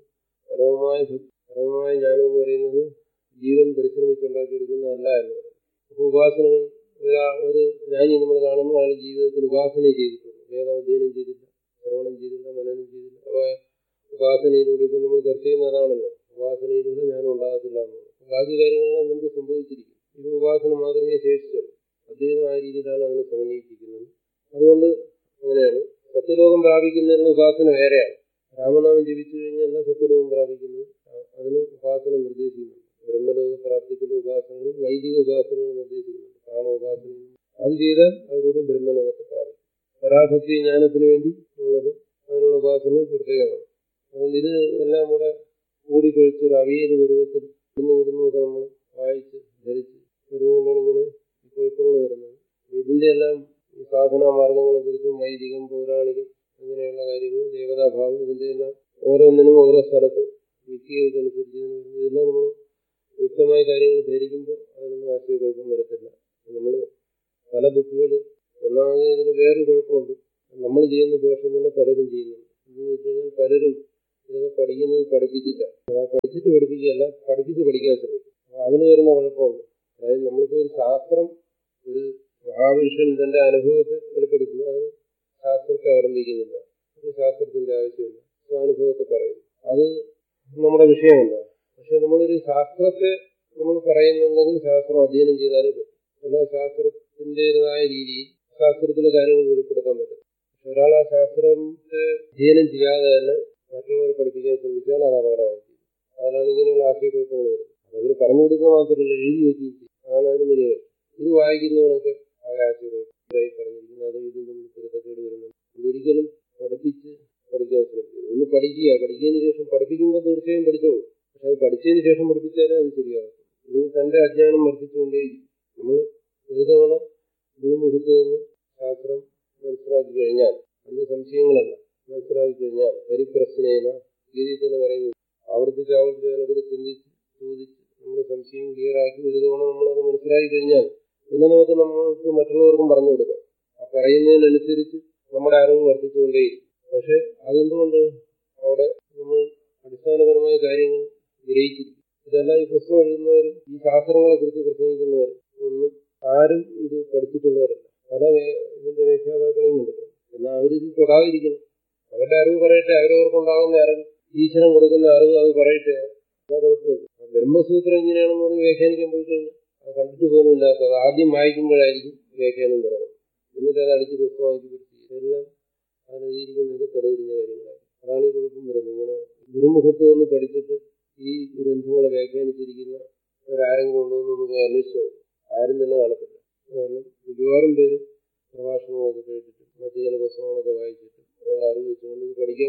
പരമമായ ജ്ഞാനം എന്ന് പറയുന്നത് ജീവൻ പരിശ്രമിച്ചുണ്ടാക്കിയെടുക്കുന്നതല്ല എന്ന് പറയുന്നത്. അപ്പൊ ഉപാസനകൾ ഒരു ജ്ഞാനി നമ്മൾ കാണുന്നു, അയാൾ ജീവിതത്തിൽ ഉപാസന ചെയ്തിട്ടുണ്ട്. വേദാധ്യയനം ചെയ്തില്ല, ശ്രവണം ചെയ്തില്ല, മനനം ചെയ്തില്ല. അപ്പൊ ഉപാസനയിലൂടെ ഇപ്പൊ നമ്മൾ ചർച്ച ചെയ്യുന്ന അതാണല്ലോ, ഉപാസനയിലൂടെ ജ്ഞാനം ഉണ്ടാകത്തില്ല എന്നുള്ളത്. ബാക്കി കാര്യങ്ങളെല്ലാം നമുക്ക് സംഭവിച്ചിരിക്കും. ഇത് ഉപാസന മാത്രമേ ശേഷിച്ചുള്ളൂ. അദ്ദേഹം ആ രീതിയിലാണ് അതിനെ സമന്വയിപ്പിക്കുന്നത്. അതുകൊണ്ട് അങ്ങനെയാണ് സത്യലോകം പ്രാപിക്കുന്നതിനുള്ള ഉപാസന വേറെയാണ്. രാമനാമം ജപിച്ചു കഴിഞ്ഞാൽ സത്യലോകം പ്രാപിക്കുന്നത്. അതിന് ഉപാസന നിർദ്ദേശിക്കുന്നുണ്ട്. ബ്രഹ്മലോക പ്രാപ്തിക്കുള്ള ഉപാസനകളും വൈദിക ഉപാസനകളും നിർദ്ദേശിക്കുന്നുണ്ട്. പ്രാണോപാസനയും അത് ചെയ്താൽ അതിലൂടെ ബ്രഹ്മലോകത്തെ പ്രാപിക്കും. പരാഭക്തി ജ്ഞാനത്തിന് വേണ്ടി ഉള്ളത് അതിനുള്ള ഉപാസനകൾ പ്രത്യേകമാണ്. അതുകൊണ്ട് ഇത് എല്ലാം കൂടെ കൂടിക്കൊഴിച്ചൊരു അവിയൽ പരുവത്തിൽ ഇവിടുന്നൊക്കെ നമ്മൾ വായിച്ച് ധരിച്ച് വരുന്നതുകൊണ്ടാണ് ഇങ്ങനെ കുഴപ്പങ്ങൾ വരുന്നത്. ഇതിന്റെ എല്ലാം ഈ സാധനാ മാർഗങ്ങളെ കുറിച്ചും വൈദികം, പൗരാണികം അങ്ങനെയുള്ള കാര്യങ്ങൾ, ദേവതാഭാവം, ഇതിന്റെ എല്ലാം ഓരോന്നിനും ഓരോ സ്ഥലത്ത് വ്യക്തികൾക്കനുസരിച്ച് ഇതെല്ലാം നമ്മൾ വ്യക്തമായ കാര്യങ്ങൾ ധരിക്കുമ്പോൾ അതിനൊന്നും ആശയക്കുഴപ്പം വരത്തില്ല. നമ്മൾ പല ബുക്കുകൾ ഒന്നാമത് ഇതിന് വേറൊരു കുഴപ്പമുണ്ട്. നമ്മൾ ചെയ്യുന്ന ദോഷം തന്നെ പലരും ചെയ്യുന്നുണ്ട്. എന്ന് വെച്ച് കഴിഞ്ഞാൽ പലരും ഇതൊക്കെ പഠിക്കുന്നത് പഠിപ്പിച്ചിട്ടാണ്. പഠിച്ചിട്ട് പഠിപ്പിക്കുകയല്ല, പഠിപ്പിച്ച് പഠിക്കാൻ ശ്രമിക്കും. അതിന് വരുന്ന കുഴപ്പമുണ്ട്. അതായത് നമ്മളിപ്പോൾ ഒരു ശാസ്ത്രം, ഒരു മഹാപുരുഷൻ തന്റെ അനുഭവത്തെ വെളിപ്പെടുത്തുന്നു. അതിന് ശാസ്ത്രത്തെ അവലംബിക്കുന്നില്ല. അത് ശാസ്ത്രത്തിന്റെ ആവശ്യമില്ല. അനുഭവത്തെ പറയുന്നു. അത് നമ്മുടെ വിഷയമല്ല. പക്ഷെ നമ്മളൊരു ശാസ്ത്രത്തെ നമ്മൾ പറയുന്നുണ്ടെങ്കിൽ ശാസ്ത്രം അധ്യയനം ചെയ്താലേ പറ്റും. എന്നാൽ ശാസ്ത്രത്തിൻ്റെതായ രീതിയിൽ ശാസ്ത്രത്തിലെ കാര്യങ്ങൾ വെളിപ്പെടുത്താൻ പറ്റും. പക്ഷെ ഒരാൾ ആ ശാസ്ത്രത്തെ അധ്യയനം ചെയ്യാതെ തന്നെ മറ്റുള്ളവരെ പഠിപ്പിക്കാൻ ശ്രമിച്ചാൽ അത് അപകടമായിരിക്കും. അതിനാണ് ഇങ്ങനെയുള്ള ആശയക്കുഴപ്പങ്ങൾ വരുന്നത്. അതവർ പറഞ്ഞു കൊടുക്കുക മാത്രമല്ല, എഴുതി വയ്ക്കുകയും ചെയ്യും. അതാണ് അതിന് വലിയ കാര്യം. ഇത് വായിക്കുന്നവനൊക്കെ ആ ആശയക്കുഴപ്പമായി പറഞ്ഞിരിക്കുന്നത്. അത് ഇതും നമ്മൾ പൊരുത്തക്കേട് വരുന്നത്. ഇതൊരിക്കലും പഠിപ്പിച്ച് പഠിക്കാൻ ശ്രമിക്കുക. ഒന്ന് പഠിക്കുക, പഠിച്ചതിന് ശേഷം പഠിപ്പിക്കുമ്പോൾ തീർച്ചയായും പഠിച്ചോളൂ. പക്ഷെ അത് പഠിച്ചതിന് ശേഷം പഠിപ്പിച്ചാലേ അത് ശരിയാകും. ഇനി തന്റെ അജ്ഞാനം വർദ്ധിച്ചുകൊണ്ടേയിരിക്കും. നമ്മൾ ഒരു തവണ ഗുരുമുഖത്ത് നിന്ന് ശാസ്ത്രം മനസ്സിലാക്കി കഴിഞ്ഞാൽ, അതിന്റെ സംശയങ്ങളല്ല മനസ്സിലാക്കി കഴിഞ്ഞാൽ, പരിപ്രശ്നേന ഗീതയിൽ തന്നെ പറയുന്നു, ആവർത്തിച്ച് അതിനെക്കുറിച്ച് ചിന്തിച്ച് ചോദിച്ച് നമ്മുടെ സംശയം ക്ലിയറാക്കി ഒരു തവണ നമ്മളത് മനസ്സിലാക്കി കഴിഞ്ഞാൽ പിന്നെ നമ്മൾക്ക് മറ്റുള്ളവർക്കും പറഞ്ഞു കൊടുക്കാം. ആ പറയുന്നതിനനുസരിച്ച് നമ്മുടെ അറിവ് വർദ്ധിച്ചുകൊണ്ടേയിരിക്കും. പക്ഷെ അതെന്തുകൊണ്ട് അവിടെ നമ്മൾ അടിസ്ഥാനപരമായ കാര്യങ്ങൾ ഗ്രഹിച്ചിരിക്കും. ഇതെല്ലാം ഈ പുസ്തകം എഴുതുന്നവരും ഈ ശാസ്ത്രങ്ങളെ കുറിച്ച് പ്രസംഗിക്കുന്നവരും ഒന്നും ആരും ഇത് പഠിച്ചിട്ടുള്ളവരല്ല. പല ഇതിന്റെ വ്യാഖ്യാതാക്കളെയും കണ്ടിട്ടുണ്ട്. എന്നാൽ അവരിത് തൊടാതിരിക്കണം. അവരുടെ അറിവ് പറയട്ടെ, അവരവർക്കുണ്ടാകുന്ന അറിവ്, ഈശ്വരൻ കൊടുക്കുന്ന അറിവ് അത് പറയട്ടെ. അതാ കുഴപ്പമില്ല. ബ്രഹ്മസൂത്രം ഇങ്ങനെയാണെന്ന് പറഞ്ഞ് വ്യാഖ്യാനിക്കാൻ പോയി കഴിഞ്ഞാൽ അത് കണ്ടിട്ട് പോലും ഇല്ലാത്തത് ആദ്യം വായിക്കുമ്പോഴായിരിക്കും വ്യാഖ്യാനം തുടങ്ങുന്നത്. എന്നിട്ട് അത് അടിച്ച് പുസ്തകമാക്കി പിടിച്ച് ഇതെല്ലാം അതിനെഴുതിയിരിക്കുന്നതൊക്കെ തെളിഞ്ഞ കാര്യങ്ങളാണ്. അതാണ് ഈ കുഴപ്പം വരുന്നത്. ഇങ്ങനെ ഗുരുമുഖത്ത് നിന്ന് പഠിച്ചിട്ട് ഈ ഗ്രന്ഥങ്ങളെ വ്യാഖ്യാനിച്ചിരിക്കുന്ന ഒരാരെങ്കിലും ഉണ്ടോ എന്ന് പോയി അന്വേഷിച്ചു. ആരും തന്നെ കാണത്തില്ല. കാരണം മിക്കവാറും പേര് പ്രഭാഷണങ്ങളൊക്കെ കേട്ടിട്ട് മറ്റു ചില പുസ്തകങ്ങളൊക്കെ വായിച്ചിട്ട് ഉള്ള അറിവ് വെച്ചുകൊണ്ട് ഇത് പഠിക്കാൻ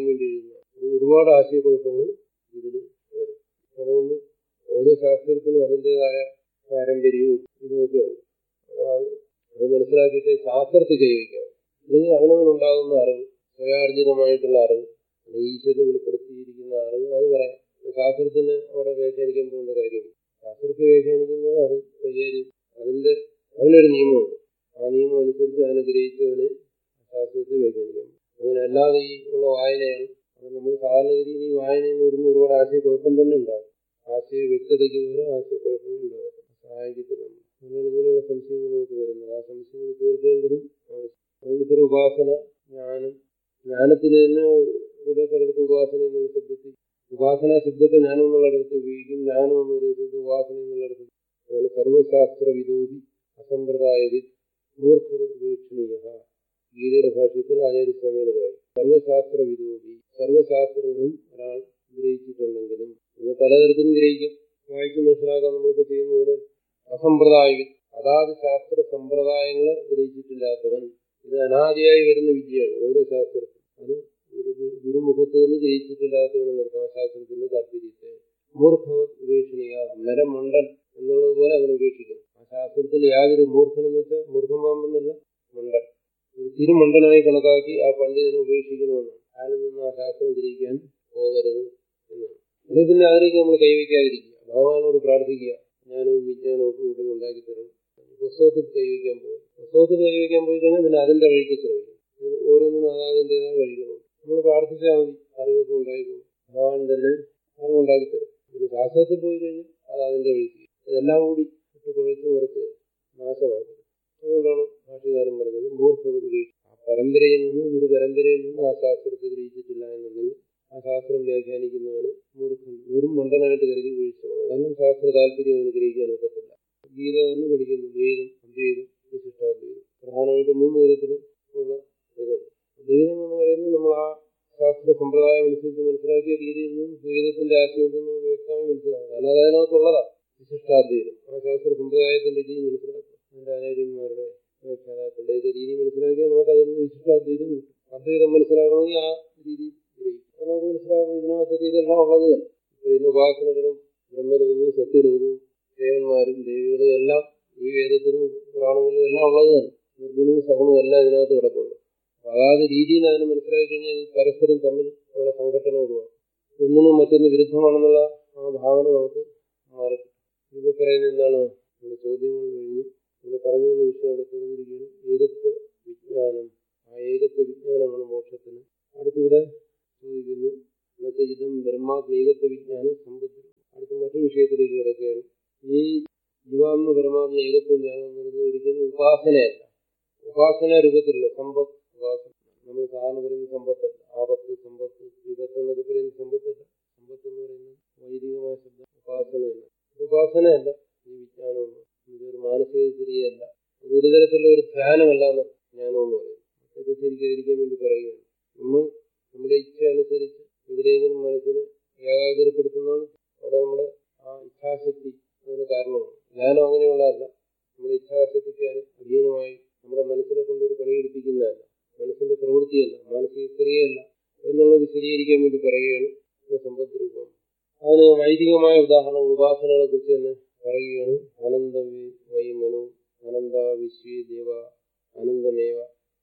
ആശയക്കുഴപ്പങ്ങൾ ഇതിൽ വരും. അതുകൊണ്ട് ഓരോ ശാസ്ത്രത്തിനും അതിൻ്റെതായ പാരമ്പര്യവും ഇതുമൊക്കെയുണ്ട്. അപ്പോൾ അത് മനസ്സിലാക്കിയിട്ട് ശാസ്ത്രത്തിൽ കൈവയ്ക്കാം. അല്ലെങ്കിൽ അവനവനുണ്ടാകുന്ന അറിവ്, സ്വയാർജിതമായിട്ടുള്ള അറിവ്, ഈശ്വരനെ വെളിപ്പെടുത്തിയിരിക്കുന്ന അറിവ്, അത് പറയാം. ശാസ്ത്രത്തിന് അവിടെ വ്യാഖ്യാനിക്കാൻ പോകേണ്ട കാര്യമില്ല. ശാസ്ത്രത്തെ വ്യാഖ്യാനിക്കുന്നത് അത് അതിനൊരു നിയമമുണ്ട്. ആ നിയമം അനുസരിച്ച് അതിനെ ഗ്രഹിച്ചവന് ശാസ്ത്രത്തെ വ്യാഖ്യാനിക്കാം. അങ്ങനെ അല്ലാതെ ഈ ഉള്ള വായനയാണ്. അത് നമ്മൾ സാധാരണഗതിയിൽ ഈ വായനയിൽ നിന്ന് വരുന്ന ഒരുപാട് ആശയക്കുഴപ്പം തന്നെ ഉണ്ടാകും. ആശയ വ്യക്തതയ്ക്ക് പോലും ആശയക്കുഴപ്പങ്ങൾ ഉണ്ടാകും, സഹായിക്കത്തില്ല. അങ്ങനെയാണ് ഇങ്ങനെയുള്ള സംശയങ്ങൾ നമുക്ക് വരുന്നത്. ആ സംശയങ്ങൾ തീർക്കേണ്ടതും ആവശ്യം. അതുകൊണ്ട് ഇത്തരം ഉപാസന, ജ്ഞാനത്തിന് തന്നെ ഇവിടെ പലയിടത്ത് ഉപാസന എന്നുള്ള ശബ്ദത്തിൽ, ഉപാസനാ ശബ്ദത്തെ ജ്ഞാനം എന്നുള്ള ഇടത്ത് ഉപയോഗിക്കും. ജ്ഞാനം എന്ന് പറയുന്ന ശബ്ദം ഉപാസന എന്നുള്ള ഇടത്ത്. അതുപോലെ സർവശാസ്ത്ര വിദോപി അസമ്പ്രദായവിദ് മൂർഖവീക്ഷണീയ. ഗീതയുടെ ഭാഷ്യത്തിൽ ആചാര്യസ്വാമികൾ പറയും, സർവശാസ്ത്ര വിദോപി, സർവശാസ്ത്രങ്ങളും ഒരാൾ ഗ്രഹിച്ചിട്ടുണ്ടെങ്കിലും ഇത് പലതരത്തിലും ഗ്രഹിക്കും, വായിച്ച് മനസ്സിലാക്കാൻ നമ്മളിപ്പോൾ ചെയ്യുന്ന പോലെ. അസമ്പ്രദായവിദ്, അതാത് ശാസ്ത്ര സമ്പ്രദായങ്ങളെ ഗ്രഹിച്ചിട്ടില്ലാത്തവൻ. ഇത് അനാദിയായി വരുന്ന വിദ്യയാണ് ഓരോ ശാസ്ത്രത്തിൽ. അത് ഒരു ഗുരുമുഖത്ത് നിന്ന് ഗ്രഹിച്ചിട്ടില്ലാത്തവന് നിർത്താം ശാസ്ത്രത്തിന്റെ താല്പര്യത്തെ. മൂർഖവത് ഉപേക്ഷണീയ, മരമണ്ടൻ എന്നുള്ളതുപോലെ അവൻ ഉപേക്ഷിക്കണം. ആ ശാസ്ത്രത്തിൽ യാതൊരു മൂർഖൻ എന്ന് വെച്ചാൽ മൂർഖം പാമ്പെന്നല്ല, മണ്ടൻ, ഒരു തിരുമണ്ടനായി കണക്കാക്കി ആ പണ്ഡിതനെ ഉപേക്ഷിക്കണമെന്നാണ്. അയാളിൽ നിന്ന് ആ ശാസ്ത്രം ഗ്രഹിക്കാൻ പോകരുത് എന്നാണ്. അല്ലെങ്കിൽ പിന്നെ അതിലേക്ക് നമ്മൾ കൈവയ്ക്കാതിരിക്കുക, ഭഗവാനോട് പ്രാർത്ഥിക്കുക, ജ്ഞാനവും വിജ്ഞാനവും ഒക്കെ ഉടനെ ഉണ്ടാക്കി തരണം. പുസ്തകത്തിൽ കൈവയ്ക്കാൻ പോകും. പുസ്തകത്തിൽ കൈവയ്ക്കാൻ പോയി കഴിഞ്ഞാൽ പിന്നെ അതിന്റെ വഴിക്ക് ശ്രമിക്കും. ഓരോന്നിനും അതിൻ്റെതായ വഴികളുണ്ട്. നമ്മൾ പ്രാർത്ഥിച്ചാൽ മതി, അറിവൊക്കെ ഉണ്ടായിപ്പോകും. ഭഗവാൻ തന്നെ അറിവുണ്ടാക്കി തരും. പിന്നെ ശാസ്ത്രത്തിൽ പോയി കഴിഞ്ഞാൽ അത് അതിന്റെ വഴിക്ക്. ഇതെല്ലാം കൂടി കുഴച്ച് കുറച്ച് നാശമാക്കും. അതുകൊണ്ടാണ് ഭാഷകാരൻ പറഞ്ഞത് മൂർഖവത് ഉപേക്ഷിക്കും. ആ പരമ്പരയിൽ നിന്ന്, ഒരു പരമ്പരയിൽ നിന്ന് ആ ശാസ്ത്രത്തെ ഗ്രഹിച്ചിട്ടില്ല എന്നുണ്ടെങ്കിൽ ആ ശാസ്ത്രം വ്യാഖ്യാനിക്കുന്നവന് മൂർഖൻ, വെറും മണ്ടനായിട്ട് കരുതി വീഴ്ച. കാരണം ശാസ്ത്ര താല്പര്യം അവന് ഗ്രഹിക്കാൻ ഒക്കത്തില്ല. ഗീത തന്നെ പഠിക്കുന്നു, ദ്വൈതം, അദ്വൈതം, വിശിഷ്ടാദ്വൈതം. പ്രധാനമായിട്ട് 3 തരത്തിൽ ഉള്ള ഇതുണ്ട്. ദ്വൈതം എന്ന് പറയുന്നത് നമ്മൾ ആ ശാസ്ത്ര സമ്പ്രദായം അനുസരിച്ച് മനസ്സിലാക്കിയ രീതിയിൽ നിന്നും ദ്വൈതത്തിന്റെ ആശയം ഉണ്ടെന്ന് നമുക്ക് വ്യക്തമായി മനസ്സിലാക്കാം. കാരണം അത് അതിനകത്തുള്ളതാണ്. വിശിഷ്ടാദ്വൈതം ആ ശാസ്ത്ര സമ്പ്രദായത്തിന്റെ രീതി മനസ്സിലാക്കുക. അതിന്റെ ആചാര്യന്മാരുടെ വ്യാഖ്യാതാക്കളുടെ രീതി മനസ്സിലാക്കിയാൽ നമുക്ക് അതിൽ നിന്ന് വിശിഷ്ടാദ്വൈതം കിട്ടും. അദ്വൈതം മനസ്സിലാക്കണമെങ്കിൽ ആ രീതിയിൽ ഗ്രഹിക്കും. അപ്പോൾ നമുക്ക് മനസ്സിലാക്കും ഇതിനകത്തൊക്കെ ഇതെല്ലാം ഉള്ളത് തന്നെ. ഇന്ന് ഉപാസനകളും ബ്രഹ്മലോകവും സത്യലോകവും ദേവന്മാരും ദേവികളും എല്ലാം ഈ വേദത്തിനും പുരാണങ്ങളിലും എല്ലാം ഉള്ളത് തന്നെ. നിർഗുണവും സഗുണവും എല്ലാം ഇതിനകത്ത് കിടപ്പുണ്ട്. അതാത് രീതിയിൽ അതിനെ മനസ്സിലാക്കി കഴിഞ്ഞാൽ പരസ്പരം തമ്മിൽ ഉള്ള സംഘടന ഒഴിവാക്കും. ഒന്നിനും മറ്റൊന്ന് വിരുദ്ധമാണെന്നുള്ള ആ ഭാവന നമുക്ക് മാറി. ഇവിടെ പറയുന്നത് എന്താണ്? നമ്മുടെ ചോദ്യങ്ങൾ കഴിഞ്ഞ് ഇവിടെ പറഞ്ഞു വന്ന വിഷയം അവിടെ തീർന്നിരിക്കുകയാണ്. ഏകത്വ വിജ്ഞാനം. ആ ഏകത്വ വിജ്ഞാനമാണ് മോക്ഷത്തിന്. അടുത്തിവിടെ ചോദിക്കുന്നു, എന്നുവെച്ചാൽ ഇതും ബ്രഹ്മാത്മ ഏകത്വ വിജ്ഞാനം സമ്പത്ത്. അടുത്ത മറ്റൊരു വിഷയത്തിലേക്ക് കിടക്കുകയാണ്. ഈ ജീവാത്മ പരമാത്മ ഏകത്വ ജ്ഞാനം എന്ന് പറയുന്നത് ഒരിക്കലും ഉപാസനയല്ല. ഉപാസന രൂപത്തിലുള്ള സമ്പത്ത് ഉപാസന. നമ്മൾ സാധാരണ പറയുന്ന സമ്പത്തല്ല. ആപത്ത്, സമ്പത്ത്, വിപത്ത് എന്നൊക്കെ പറയുന്ന സമ്പത്തല്ല. സമ്പത്ത് എന്ന് പറയുന്നത് വൈദികമായ ശബ്ദം. ഉപാസനയല്ല, ഇത് ഉപാസനയല്ല. ഈ വിജ്ഞാനമൊന്നും ഇതൊരു മാനസിക ക്രിയയല്ല, ഒരു തരത്തിലുള്ള ഒരു ധ്യാനമല്ലാന്ന് ജ്ഞാനമെന്ന് പറയുന്നത്. തെറ്റിദ്ധരിക്കാതിരിക്കാൻ വേണ്ടി പറയുകയാണ്. നമ്മുടെ ഇച്ഛ അനുസരിച്ച് എവിടെയെങ്കിലും മനസ്സിനെ ഏകാഗ്രപ്പെടുത്തുന്നതാണ് അവിടെ നമ്മുടെ ആ ഇച്ഛാശക്തി അതിന് കാരണമാണ്. ജ്ഞാനം അങ്ങനെയുള്ളതല്ല. നമ്മുടെ ഇച്ഛാശക്തിക്ക് അധീനമായി നമ്മുടെ മനസ്സിനെ കൊണ്ടൊരു പണിയെടുപ്പിക്കുന്നതല്ല, മനസ്സിന്റെ പ്രവൃത്തിയല്ല, മാനസിക ക്രിയയല്ല എന്നുള്ളത് വിശദീകരിക്കാൻ വേണ്ടി പറയുകയാണ് സമ്പത്ത് രൂപം. അതിന് വൈദികമായ ഉദാഹരണം ഉപാസനകളെ കുറിച്ച് തന്നെ പറയുകയാണ്. അനന്ത വൈ മനോ അനന്ത വിശ്വേ ദേവ അനന്തമേവ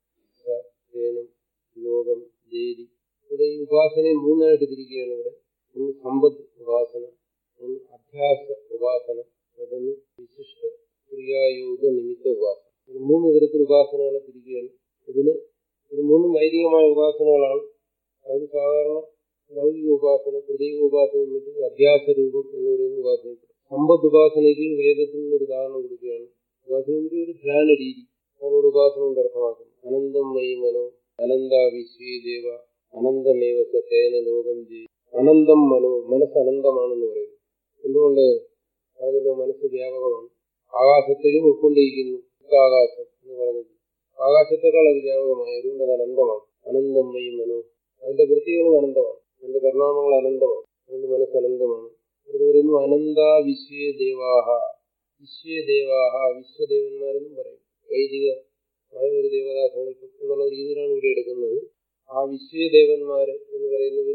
സേനം ലോകം ദേവി. ഇവിടെ ഈ ഉപാസനയെ 3ആയിട്ട് തിരിക്കുകയാണ്. ഇവിടെ ഒന്ന് സമ്പത്ത് ഉപാസന, ഒന്ന് അധ്യാസ ഉപാസന, മറ്റൊന്ന് വിശിഷ്ട ക്രിയായോഗ നിമിത്ത ഉപാസന. 3 തരത്തിൽ ഉപാസനകളെ തിരിക്കുകയാണ്. ഇത് 3 വൈദികമായ ഉപാസനകളാണ്. അതിന് സാധാരണ ലൗകിക ഉപാസന, പ്രതീക ഉപാസനയും മറ്റും അധ്യാസ രൂപം എന്ന് പറയുന്ന ഉപാസന. സമ്പത്ത് ഉപാസനയ്ക്ക് വേദത്തിൽ നിന്നൊരു ഉദാഹരണം കൊടുക്കുകയാണ്. ഉപാസനയുടെ ഒരു ധ്യാന രീതി അതിനോട് ഉപാസന കൊണ്ട് അർത്ഥമാക്കുന്നു. അനന്തം വൈ മനോ അനന്ത വിശ്വേ ദേവ അനന്തമേവ സേന ലോകം ജി. അനന്തം മനോ, മനസ്സ് അനന്തമാണെന്ന് പറയുന്നു. എന്തുകൊണ്ട്? അതിന്റെ മനസ്സ് വ്യാപകമാണ്. ആകാശത്തെയും ഉൾക്കൊണ്ടിരിക്കുന്നു. ആകാശം എന്ന് പറഞ്ഞിട്ട് ആകാശത്തെക്കാൾ അത് വ്യാപകമായി, അതുകൊണ്ട് അത് അനന്തമാണ്. അനന്തം വൈ മനോ, അതിന്റെ വൃത്തികളും അനന്തമാണ്, അതിന്റെ പരിണാമങ്ങൾ അനന്തമാണ്, അതുകൊണ്ട് മനസ്സ് അനന്തമാണ്. അത് പറയുന്നു അനന്ത വിശ്വേ ദേവാഹ. വിശ്വേ ദേവാഹ, വിശ്വദേവന്മാരെന്നും പറയും. വൈദികമായ ഒരു ദേവതാ സങ്കല്പം എന്നുള്ള രീതിയിലാണ് ഇവിടെ എടുക്കുന്നത്. ആ വിശ്വദേവന്മാര് എന്ന് പറയുന്നവരും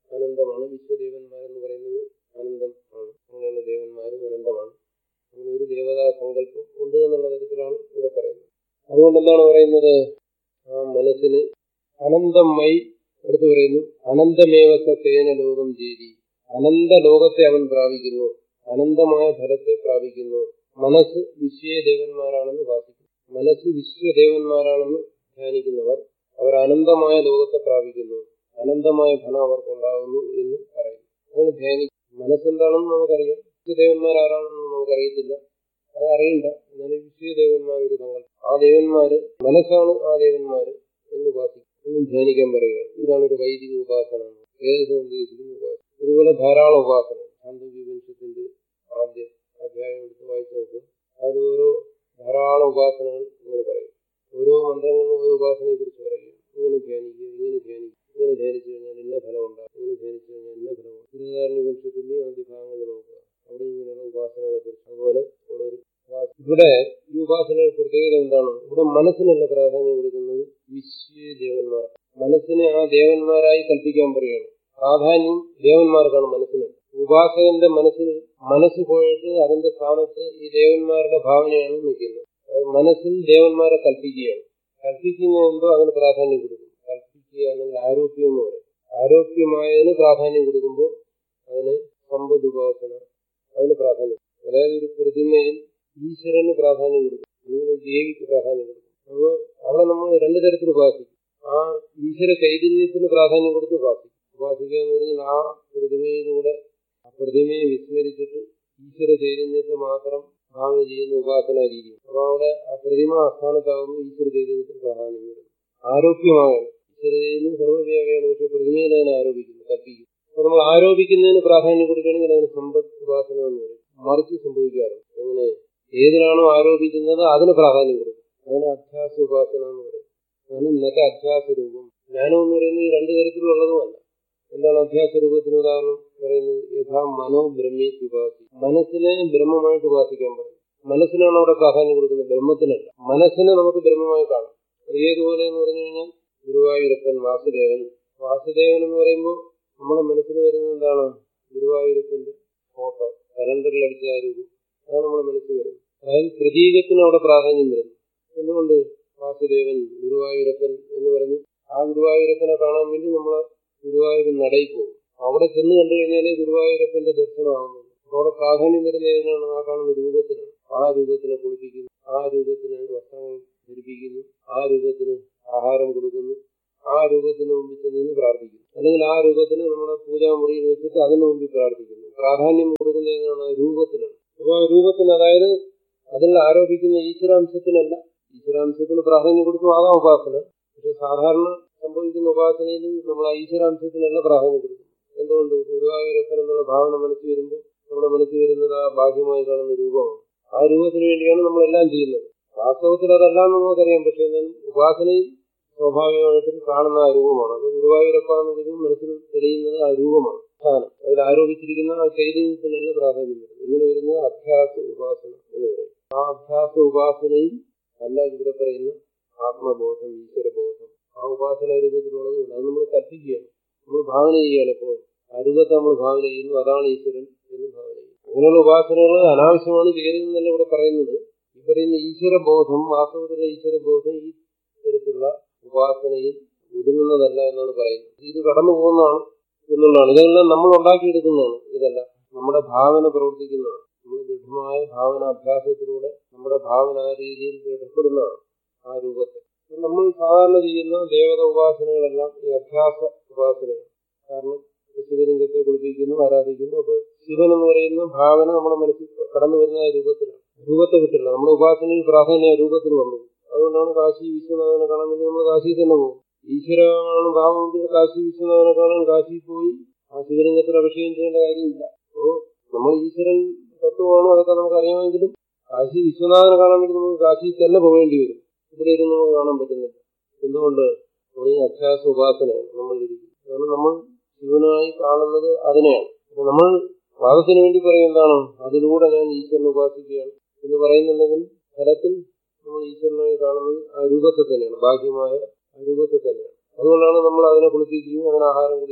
അനന്തമാണ്. വിശ്വദേവന്മാരെന്ന് പറയുന്നത് അനന്തം ആണ്. അങ്ങനെയുള്ള ദേവന്മാരും അനന്തമാണ്. അങ്ങനെ ഒരു ദേവതാ സങ്കല്പം ഉണ്ട് എന്നുള്ള തരത്തിലാണ് ഇവിടെ പറയുന്നത്. അതുകൊണ്ട് എന്താണ് പറയുന്നത്? ആ മനസ്സിന് അനന്തമായി അടുത്ത് പറയുന്നു, അനന്തമേവ സത്തേന ലോകം ചേരി. അനന്ത ലോകത്തെ അവൻ പ്രാപിക്കുന്നു, അനന്തമായ ഫലത്തെ പ്രാപിക്കുന്നു. മനസ്സ് വിശ്വദേവന്മാരാണെന്ന് ഭാസിക്കുന്നു. മനസ്സ് വിശ്വദേവന്മാരാണെന്ന് ധ്യാനിക്കുന്നവർ അവർ അനന്തമായ ലോകത്തെ പ്രാപിക്കുന്നു, അനന്തമായ ഫലം അവർക്കുണ്ടാകുന്നു എന്ന് പറയുന്നു. അങ്ങനെ ധ്യാനിക്കും. മനസ്സെന്താണെന്ന് നമുക്കറിയാം, വിശ്വദേവന്മാരാരാണെന്ന് നമുക്കറിയത്തില്ല, അത് അറിയണ്ട. എന്നാലും വിശ്വദേവന്മാരൊരു സങ്കല്പം, ആ ദേവന്മാര് മനസ്സാണ് ആ ദേവന്മാര് എന്ന് ഉപാസിക്കും, എന്നും ധ്യാനിക്കാൻ പറയുകയാണ്. ഇതാണ് ഒരു വൈദിക ഉപാസന, വേദത്തിൽ നിർദ്ദേശിക്കുന്ന ഉപാസന. ഇതുപോലെ ധാരാളം ഉപാസന. ഛാന്ദോഗ്യോപനിഷത്തിന്റെ ആദ്യ അധ്യായം എടുത്ത് വായിച്ചു നോക്കുക. അത് ഓരോ ധാരാളം ഉപാസനകൾ ഇങ്ങനെ പറയും. ഓരോ മന്ത്രങ്ങളിലും ഓരോ ഉപാസനയെ കുറിച്ച് പറയുക. ഇങ്ങനെ ധ്യാനിക്കുക, ഇങ്ങനെ ധ്യാനിക്കുക, ഇങ്ങനെ ധ്യാനിച്ചു കഴിഞ്ഞാൽ ഇന്ന ഫലം ഉണ്ടാകും, ഇങ്ങനെ ധ്യാനിച്ചു കഴിഞ്ഞാൽ ഇന്ന ഫലം ഉണ്ടാകും. ബൃഹദാരണ്യോപനിഷത്തിന്റെ ആദ്യ ഭാഗങ്ങൾ നോക്കുക, അവിടെ ഇങ്ങനെയുള്ള ഉപാസനകളെ കുറിച്ച്. അതുപോലെ ഉള്ളൊരു ഇവിടെ ഈ ഉപാസനയുടെ പ്രത്യേകത എന്താണ്? ഇവിടെ മനസ്സിനുള്ള പ്രാധാന്യം കൊടുക്കുന്നത് വിശ്വദേവന്മാർ. മനസ്സിനെ ആ ദേവന്മാരായി കൽപ്പിക്കാൻ പറയുകയാണ്. പ്രാധാന്യം ദേവന്മാർക്കാണ് മനസ്സിന്. ഉപാസകന്റെ മനസ്സ് പോയിട്ട് അതിന്റെ സ്ഥാനത്ത് ഈ ദേവന്മാരുടെ ഭാവനയാണ് നിൽക്കുന്നത്. മനസ്സിൽ ദേവന്മാരെ കൽപ്പിക്കുകയാണ്. കൽപ്പിക്കുന്ന എന്തോ അതിന് പ്രാധാന്യം കൊടുക്കും. കൽപ്പിക്കുക അല്ലെങ്കിൽ ആരോപ്യം എന്ന് പറയും. ആരോപ്യമായതിന് പ്രാധാന്യം കൊടുക്കുമ്പോൾ അതിന് സമ്പദുപാസന, അതിന് പ്രാധാന്യം. അതായത് ഒരു പ്രതിമയിൽ ഈശ്വരന് പ്രാധാന്യം കൊടുക്കും, അല്ലെങ്കിൽ ഒരു ദേവിക്ക് പ്രാധാന്യം കൊടുക്കും. അപ്പോൾ അവിടെ നമ്മൾ രണ്ടു തരത്തിൽ ഉപാസിക്കും. ആ ഈശ്വര ചൈതന്യത്തിന് പ്രാധാന്യം കൊടുത്ത് ഉപാസിക്കും. ഉപാസിക്കുക എന്ന് പറഞ്ഞാൽ ആ പ്രതിമയിലൂടെ ആ പ്രതിമയെ വിസ്മരിച്ചിട്ട് ഈശ്വര ചൈതന്യത്തെ മാത്രം ഭാവന ചെയ്യുന്ന ഉപാസന രീതി. അപ്പോൾ അവിടെ ആ പ്രതിമ ആസ്ഥാനത്താകുമ്പോൾ ഈശ്വര ചൈതന്യത്തിന് പ്രാധാന്യം വരുന്നു. ആരോപ്യമാകണം. ഈശ്വര ചൈതന്യം സർവ്വവ്യാപിയാണ്, പക്ഷെ പ്രതിമയിൽ അതിനെ ആരോപിക്കുന്നു, കൽപ്പിക്കുന്നു. അപ്പോൾ നമ്മൾ ആരോപിക്കുന്നതിന് പ്രാധാന്യം കൊടുക്കുകയാണെങ്കിൽ അതിന് സമ്പദ് ഉപാസന എന്ന് പറയും. മറിച്ച് സംഭവിക്കാറുണ്ട്. എങ്ങനെ? ഏതിലാണോ ആരോപിക്കുന്നത് അതിന് പ്രാധാന്യം കൊടുക്കും. അതിന് അധ്യാസ ഉപാസന എന്ന് പറയും. അതാണ് ഇന്നത്തെ അധ്യാസ രൂപം. ജ്ഞാനം എന്ന് പറയുന്നത് ഈ രണ്ടു തരത്തിലുള്ളതുമല്ല. എന്താണ് അധ്യാസ രൂപത്തിന് ഉദാഹരണം പറയുന്നത്? യഥാ മനോ ബ്രഹ്മി ഉപാസി. മനസ്സിനെ ബ്രഹ്മമായിട്ട് ഉപാസിക്കാൻ പറയും. മനസ്സിനാണ് അവിടെ പ്രാധാന്യം കൊടുക്കുന്നത്, ബ്രഹ്മത്തിനല്ല. മനസ്സിനെ നമുക്ക് ബ്രഹ്മമായി കാണാം. അത് ഏതുപോലെ എന്ന് പറഞ്ഞു കഴിഞ്ഞാൽ ഗുരുവായൂരപ്പൻ, വാസുദേവൻ. വാസുദേവൻ എന്ന് പറയുമ്പോൾ നമ്മുടെ മനസ്സിൽ വരുന്നത് എന്താണ്? ഗുരുവായൂരപ്പന്റെ ഫോട്ടോ കലണ്ടറിൽ അടിച്ച ആ രൂപം, അതാണ് നമ്മുടെ മനസ്സിൽ വരുന്നത്. അതായത് പ്രതീകത്തിന് അവിടെ പ്രാധാന്യം വരുന്നു. എന്തുകൊണ്ട്? വാസുദേവൻ, ഗുരുവായൂരപ്പൻ എന്ന് പറഞ്ഞ് ആ ഗുരുവായൂരപ്പനെ കാണാൻ വേണ്ടി നമ്മളെ ഗുരുവായൂർ നടയിൽ പോകും. അവിടെ ചെന്ന് കണ്ടു കഴിഞ്ഞാലേ ഗുരുവായൂരപ്പന്റെ ദർശനമാകുന്നു. അവിടെ പ്രാധാന്യം വരുന്ന ഏതിനാണ്? ആ കാണുന്ന രൂപത്തിനാണ്. ആ രൂപത്തിനെ കുളിപ്പിക്കുന്നു, ആ രൂപത്തിന് വസ്ത്രങ്ങൾ ധരിപ്പിക്കുന്നു, ആ രൂപത്തിന് ആഹാരം കൊടുക്കുന്നു, ആ രൂപത്തിന് മുമ്പിൽ നിന്ന് പ്രാർത്ഥിക്കുന്നു. അല്ലെങ്കിൽ ആ രൂപത്തിന് നമ്മുടെ പൂജാമുറിയിൽ വെച്ചിട്ട് അതിന് മുമ്പിൽ പ്രാർത്ഥിക്കുന്നു. പ്രാധാന്യം കൊടുക്കുന്ന ഏതാണ്? രൂപത്തിനാണ്. അപ്പോൾ ആ രൂപത്തിന്, അതായത് അതിൽ ആരോപിക്കുന്ന ഈശ്വരാംശത്തിനല്ല. ഈശ്വരാംശത്തിന് പ്രാധാന്യം കൊടുക്കും, ആകാം ഉപാസന. പക്ഷെ സാധാരണ സംഭവിക്കുന്ന ഉപാസനയിൽ നമ്മൾ ആ ഈശ്വരാംശത്തിനല്ല പ്രാധാന്യം കൊടുക്കും. എന്തുകൊണ്ട്? ഗുരുവായൂരപ്പൻ എന്നുള്ള ഭാവന മനസ്സിൽ വരുമ്പോൾ നമ്മുടെ മനസ്സിൽ വരുന്നത് ആ ബാഹ്യമായി കാണുന്ന രൂപമാണ്. ആ രൂപത്തിന് വേണ്ടിയാണ് നമ്മളെല്ലാം ചെയ്യുന്നത്. വാസ്തവത്തിൽ അതല്ലാന്ന് നമുക്കറിയാം. പക്ഷെ എന്നാലും ഉപാസനയിൽ സ്വാഭാവികമായിട്ടും കാണുന്ന ആ രൂപമാണ്. അപ്പൊ ഗുരുവായൂരപ്പ എന്ന് വിളിക്കുമ്പോൾ മനസ്സിൽ തെളിയുന്നത് ആ രൂപമാണ്. സ്ഥാനം അതിൽ ആരോപിച്ചിരിക്കുന്ന ആ ചൈതന്യത്തിനല്ല പ്രാധാന്യം വരുന്നത്. ഇങ്ങനെ വരുന്നത് അധ്യാസ ഉപാസന എന്ന് പറയും. ആ അധ്യാസ ഉപാസനയിൽ അല്ല ഇവിടെ പറയുന്ന ആത്മബോധം, ഈശ്വരബോധം, ആ ഉപാസന രൂപത്തിലുള്ളത്. അത് നമ്മൾ കൽപ്പിക്കുകയാണ്, നമ്മൾ ഭാവന ചെയ്യുകയാണ്. ഇപ്പോൾ ആ രൂപത്തെ നമ്മൾ ഭാവന ചെയ്യുന്നു, അതാണ് ഈശ്വരൻ എന്ന് ഭാവന ചെയ്യുന്നു. അങ്ങനെയുള്ള ഉപാസനകൾ അനാവശ്യമാണ് ചെയ്യരുതെന്നല്ല ഇവിടെ പറയുന്നത്. ഈ പറയുന്ന ഈശ്വരബോധം, വാസ്തവത്തിലുള്ള ഈശ്വരബോധം ഈ തരത്തിലുള്ള ഉപാസനയിൽ ഒതുങ്ങുന്നതല്ല എന്നാണ് പറയുന്നത്. ഇത് കടന്നു പോകുന്നതാണ് എന്നുള്ളതാണ്. ഇതെല്ലാം നമ്മൾ ഉണ്ടാക്കിയെടുക്കുന്നതാണ്. ഇതെല്ലാം നമ്മുടെ ഭാവന പ്രവർത്തിക്കുന്നതാണ്. നമ്മൾ ദൃഢമായ ഭാവന അഭ്യാസത്തിലൂടെ നമ്മുടെ ഭാവന ആ രീതിയിൽ ദൃഢപ്പെടുന്നതാണ് ആ രൂപത്തെ. നമ്മൾ സാധാരണ ചെയ്യുന്ന ദേവത ഉപാസനകളെല്ലാം ഈ അഭ്യാസ ഉപാസനയാണ്. കാരണം ശിവലിംഗത്തെ കുളിപ്പിക്കുന്നു, ആരാധിക്കുന്നു. അപ്പൊ ശിവൻ എന്ന് പറയുന്ന ഭാവന നമ്മുടെ മനസ്സിൽ കടന്നു വരുന്ന ആ രൂപത്തിലാണ്. രൂപത്തെ വിട്ടില്ല. നമ്മുടെ ഉപാസനയിൽ പ്രാധാന്യ രൂപത്തിന് വന്നു. അതുകൊണ്ടാണ് കാശി വിശ്വനാഥനെ കാണാൻ വേണ്ടി നമ്മൾ കാശിയിൽ തന്നെ പോകും. ഈശ്വരമാണ് ഭാവമെങ്കിൽ കാശി വിശ്വനാഥനെ കാണാൻ കാശിയിൽ പോയി ആ ശിവലിംഗത്തിൽ അഭിഷേകം ചെയ്യേണ്ട കാര്യമില്ല. അപ്പോൾ നമ്മൾ ഈശ്വരൻ തത്വമാണോ അതൊക്കെ നമുക്ക് അറിയാമെങ്കിലും കാശി വിശ്വനാഥനെ കാണാൻ വേണ്ടി നമുക്ക് കാശിയിൽ തന്നെ പോകേണ്ടി വരും. ഇവിടെ ഇരുന്ന് നമുക്ക് കാണാൻ പറ്റുന്നില്ല. എന്തുകൊണ്ട്? ഈ അധ്യാസ ഉപാസനയാണ് നമ്മൾ ഇരിക്കുന്നത്. കാരണം നമ്മൾ ശിവനായി കാണുന്നത് അതിനെയാണ്. നമ്മൾ വാദത്തിന് വേണ്ടി പറയും എന്താണ്? അതിലൂടെ ഞാൻ ഈശ്വരനെ ഉപാസിക്കുകയാണ് എന്ന് പറയുന്നുണ്ടെങ്കിൽ ഫലത്തിൽ നമ്മൾ ഈശ്വരനായി കാണുന്നത് ആ രൂപത്തെ തന്നെയാണ്, ബാഹ്യമായ ആ രൂപത്തെ തന്നെയാണ്. അതുകൊണ്ടാണ് നമ്മൾ അതിനെ കുളിപ്പിക്കുകയും അതിന് ആഹാരം കൊടുക്കുകയും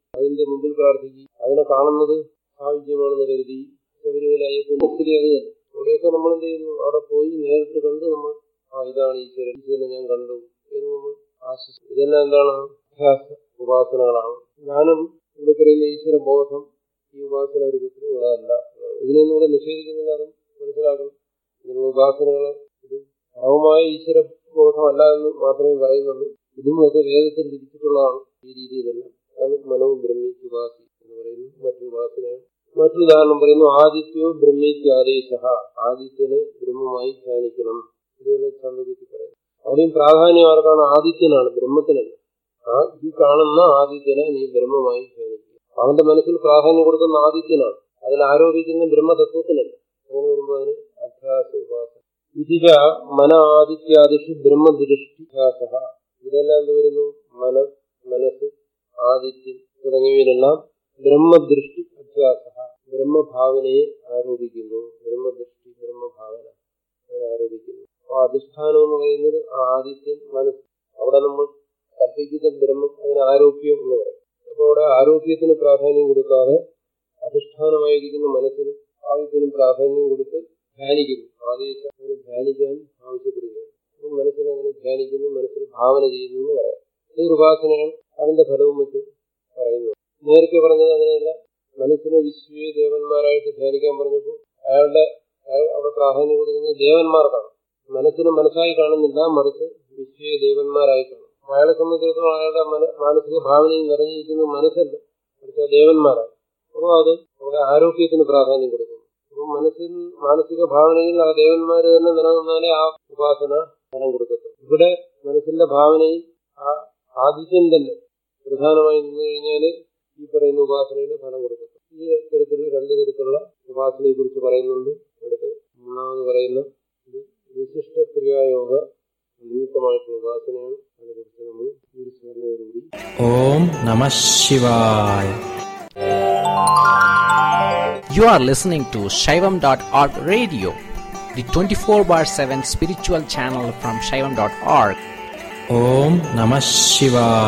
അതിന്റെ മുമ്പിൽ പ്രാർത്ഥിക്കുകയും അതിനെ കാണുന്നത് സായുജ്യമാണെന്ന് കരുതി ശബരിമല അയ്യപ്പന്റെ സ്ഥിതി അത് തന്നെ. അവിടെയൊക്കെ നമ്മൾ എന്ത് ചെയ്യുന്നു, അവിടെ പോയി നേരിട്ട് കണ്ട് നമ്മൾ ഇതാണ് ഈശ്വരൻ, ഈശ്വരനെ ഞാൻ കണ്ടു എന്ന് നമ്മൾ ആശ്വസിക്കും. ഇതെല്ലാം എന്താണ്? അഭ്യാസ ഉപാസനകളാണ്. ജ്ഞാനം ഇവിടെ പറയുന്ന ഈശ്വര ബോധം ഈ ഉപാസന രൂപത്തിലും ഉള്ളതല്ല. ഇതിനൊന്നും ഇവിടെ നിഷേധിക്കുന്നില്ല, അതും മനസ്സിലാക്കണം. ഇങ്ങനെയുള്ള ഉപാസനകളെ ഇത് പരമമായ ഈശ്വര ബോധമല്ല എന്ന് മാത്രമേ പറയുന്നുള്ളൂ. ഇതുമൊക്കെ വേദത്തിൽ വിധിച്ചിട്ടുള്ളതാണ് ഈ രീതിയിലെല്ലാം. അത് മനോ ബ്രഹ്മീക്ക് ഉപാസി എന്ന് പറയുന്നത് മറ്റൊരു ഉപാസനയാണ്. മറ്റൊരു ഉദാഹരണം പറയുന്നു, ആദിത്യോ ബ്രഹ്മീക്ക് ആദേശ, ആദിത്യനെ ബ്രഹ്മമായി ധ്യാനിക്കണം. ഇതുപോലെ ചന്ദ്രഗതി പറയുന്നു. അവിടെയും പ്രാധാന്യം ആർക്കാണ്? ആദിത്യനാണ്, ബ്രഹ്മത്തിനല്ല. ഈ കാണുന്ന ആദിത്യനെ നീ ബ്രഹ്മമായി ധ്യാനിക്കുക. അവന്റെ മനസ്സിൽ പ്രാധാന്യം കൊടുക്കുന്ന ആദിത്യനാണ്, അതിൽ ആരോപിക്കുന്ന ബ്രഹ്മതത്വത്തിനല്ല. അങ്ങനെ വരുമ്പോൾ അതിന് അധ്യാസ ഉപാസന. ഇതിജ മന ആദിത്യാദിഷു ബ്രഹ്മദൃഷ്ടിധ്യാസ. ഇതെല്ലാം എന്ത് വരുന്നു? മനസ്സ്, ആദിത്യൻ തുടങ്ങിയവയിലെല്ലാം ബ്രഹ്മദൃഷ്ടി അധ്യാസ, ബ്രഹ്മഭാവനയെ ആരോപിക്കുന്നു. ബ്രഹ്മദൃഷ്ടി, ബ്രഹ്മഭാവന ആരോപിക്കുന്നു. അപ്പൊ അധിഷ്ഠാനം എന്ന് പറയുന്നത് ആദിത്യൻ, മനസ്സ്. അവിടെ നമ്മൾ കൽപ്പിക്കുന്ന ബ്രഹ്മം, അതിന് ആരോപ്യം എന്ന് പറയും. അപ്പൊ അവിടെ ആരോപ്യത്തിന് പ്രാധാന്യം കൊടുക്കാതെ അധിഷ്ഠാനമായിരിക്കുന്ന മനസ്സിനും ആദിത്യനും പ്രാധാന്യം കൊടുത്ത് ധ്യാനിക്കുന്നു. ആദേശം അങ്ങനെ ധ്യാനിക്കാൻ ആവശ്യപ്പെടുകയാണ്. അപ്പം മനസ്സിനെ അങ്ങനെ ധ്യാനിക്കുന്നു, മനസ്സിൽ ഭാവന ചെയ്യുന്നു എന്ന് പറയാം. ഇതൊരു ഉപാസനയാണ്. അതിന്റെ ഫലവും മറ്റും പറയുന്നു. നേരത്തെ പറഞ്ഞത് അങ്ങനെയല്ല. മനസ്സിനെ വിശ്വ ദേവന്മാരായിട്ട് ധ്യാനിക്കാൻ പറഞ്ഞപ്പോൾ അയാൾ അവിടെ പ്രാധാന്യം കൊടുക്കുന്നത് ദേവന്മാർക്കാണ്. മനസ്സിനെ മനസ്സായി കാണുന്നില്ല, മറിച്ച് വിശ്വ ദേവന്മാരായി കാണും. അയാളെ സംബന്ധിച്ചിടത്തോളം അയാളുടെ മാനസിക ഭാവനയിൽ നിറഞ്ഞിരിക്കുന്നത് മനസ്സല്ല, മറിച്ച് ദേവന്മാരാണ്. അപ്പോൾ അത് അവിടെ ആരോഗ്യത്തിന് പ്രാധാന്യം കൊടുക്കുന്നു. അപ്പം മാനസിക ഭാവനയിൽ ആ ദേവന്മാര് തന്നെ നിലനിന്നാലേ ആ ഉപാസന ഫലം കൊടുക്കത്തുള്ളൂ. ഇവിടെ മനസ്സിന്റെ ഭാവനയിൽ ആ ആദിത്യൻ തന്നെ പ്രധാനമായി നിന്ന് കഴിഞ്ഞാല് ഈ പറയുന്ന ഉപാസനയുടെ ഫലം കൊടുക്കത്തുള്ളൂ. ഈ തരത്തിലുള്ള രണ്ട് തരത്തിലുള്ള ഉപാസനയെ കുറിച്ച് പറയുന്നുണ്ട്. അടുത്ത് മൂന്നാമത് പറയുന്ന ഇത് വിശിഷ്ട ക്രിയായോഗ നിമിത്തമായിട്ടുള്ള ഉപാസനയാണ്. അതിനെക്കുറിച്ച് നമ്മൾ ഈ സ്മരണയോടുകൂടി ഓം നമഃ ശിവായ. You are listening to Shaivam.org radio, the 24/7 spiritual channel from Shaivam.org. Om Namah Shivaya.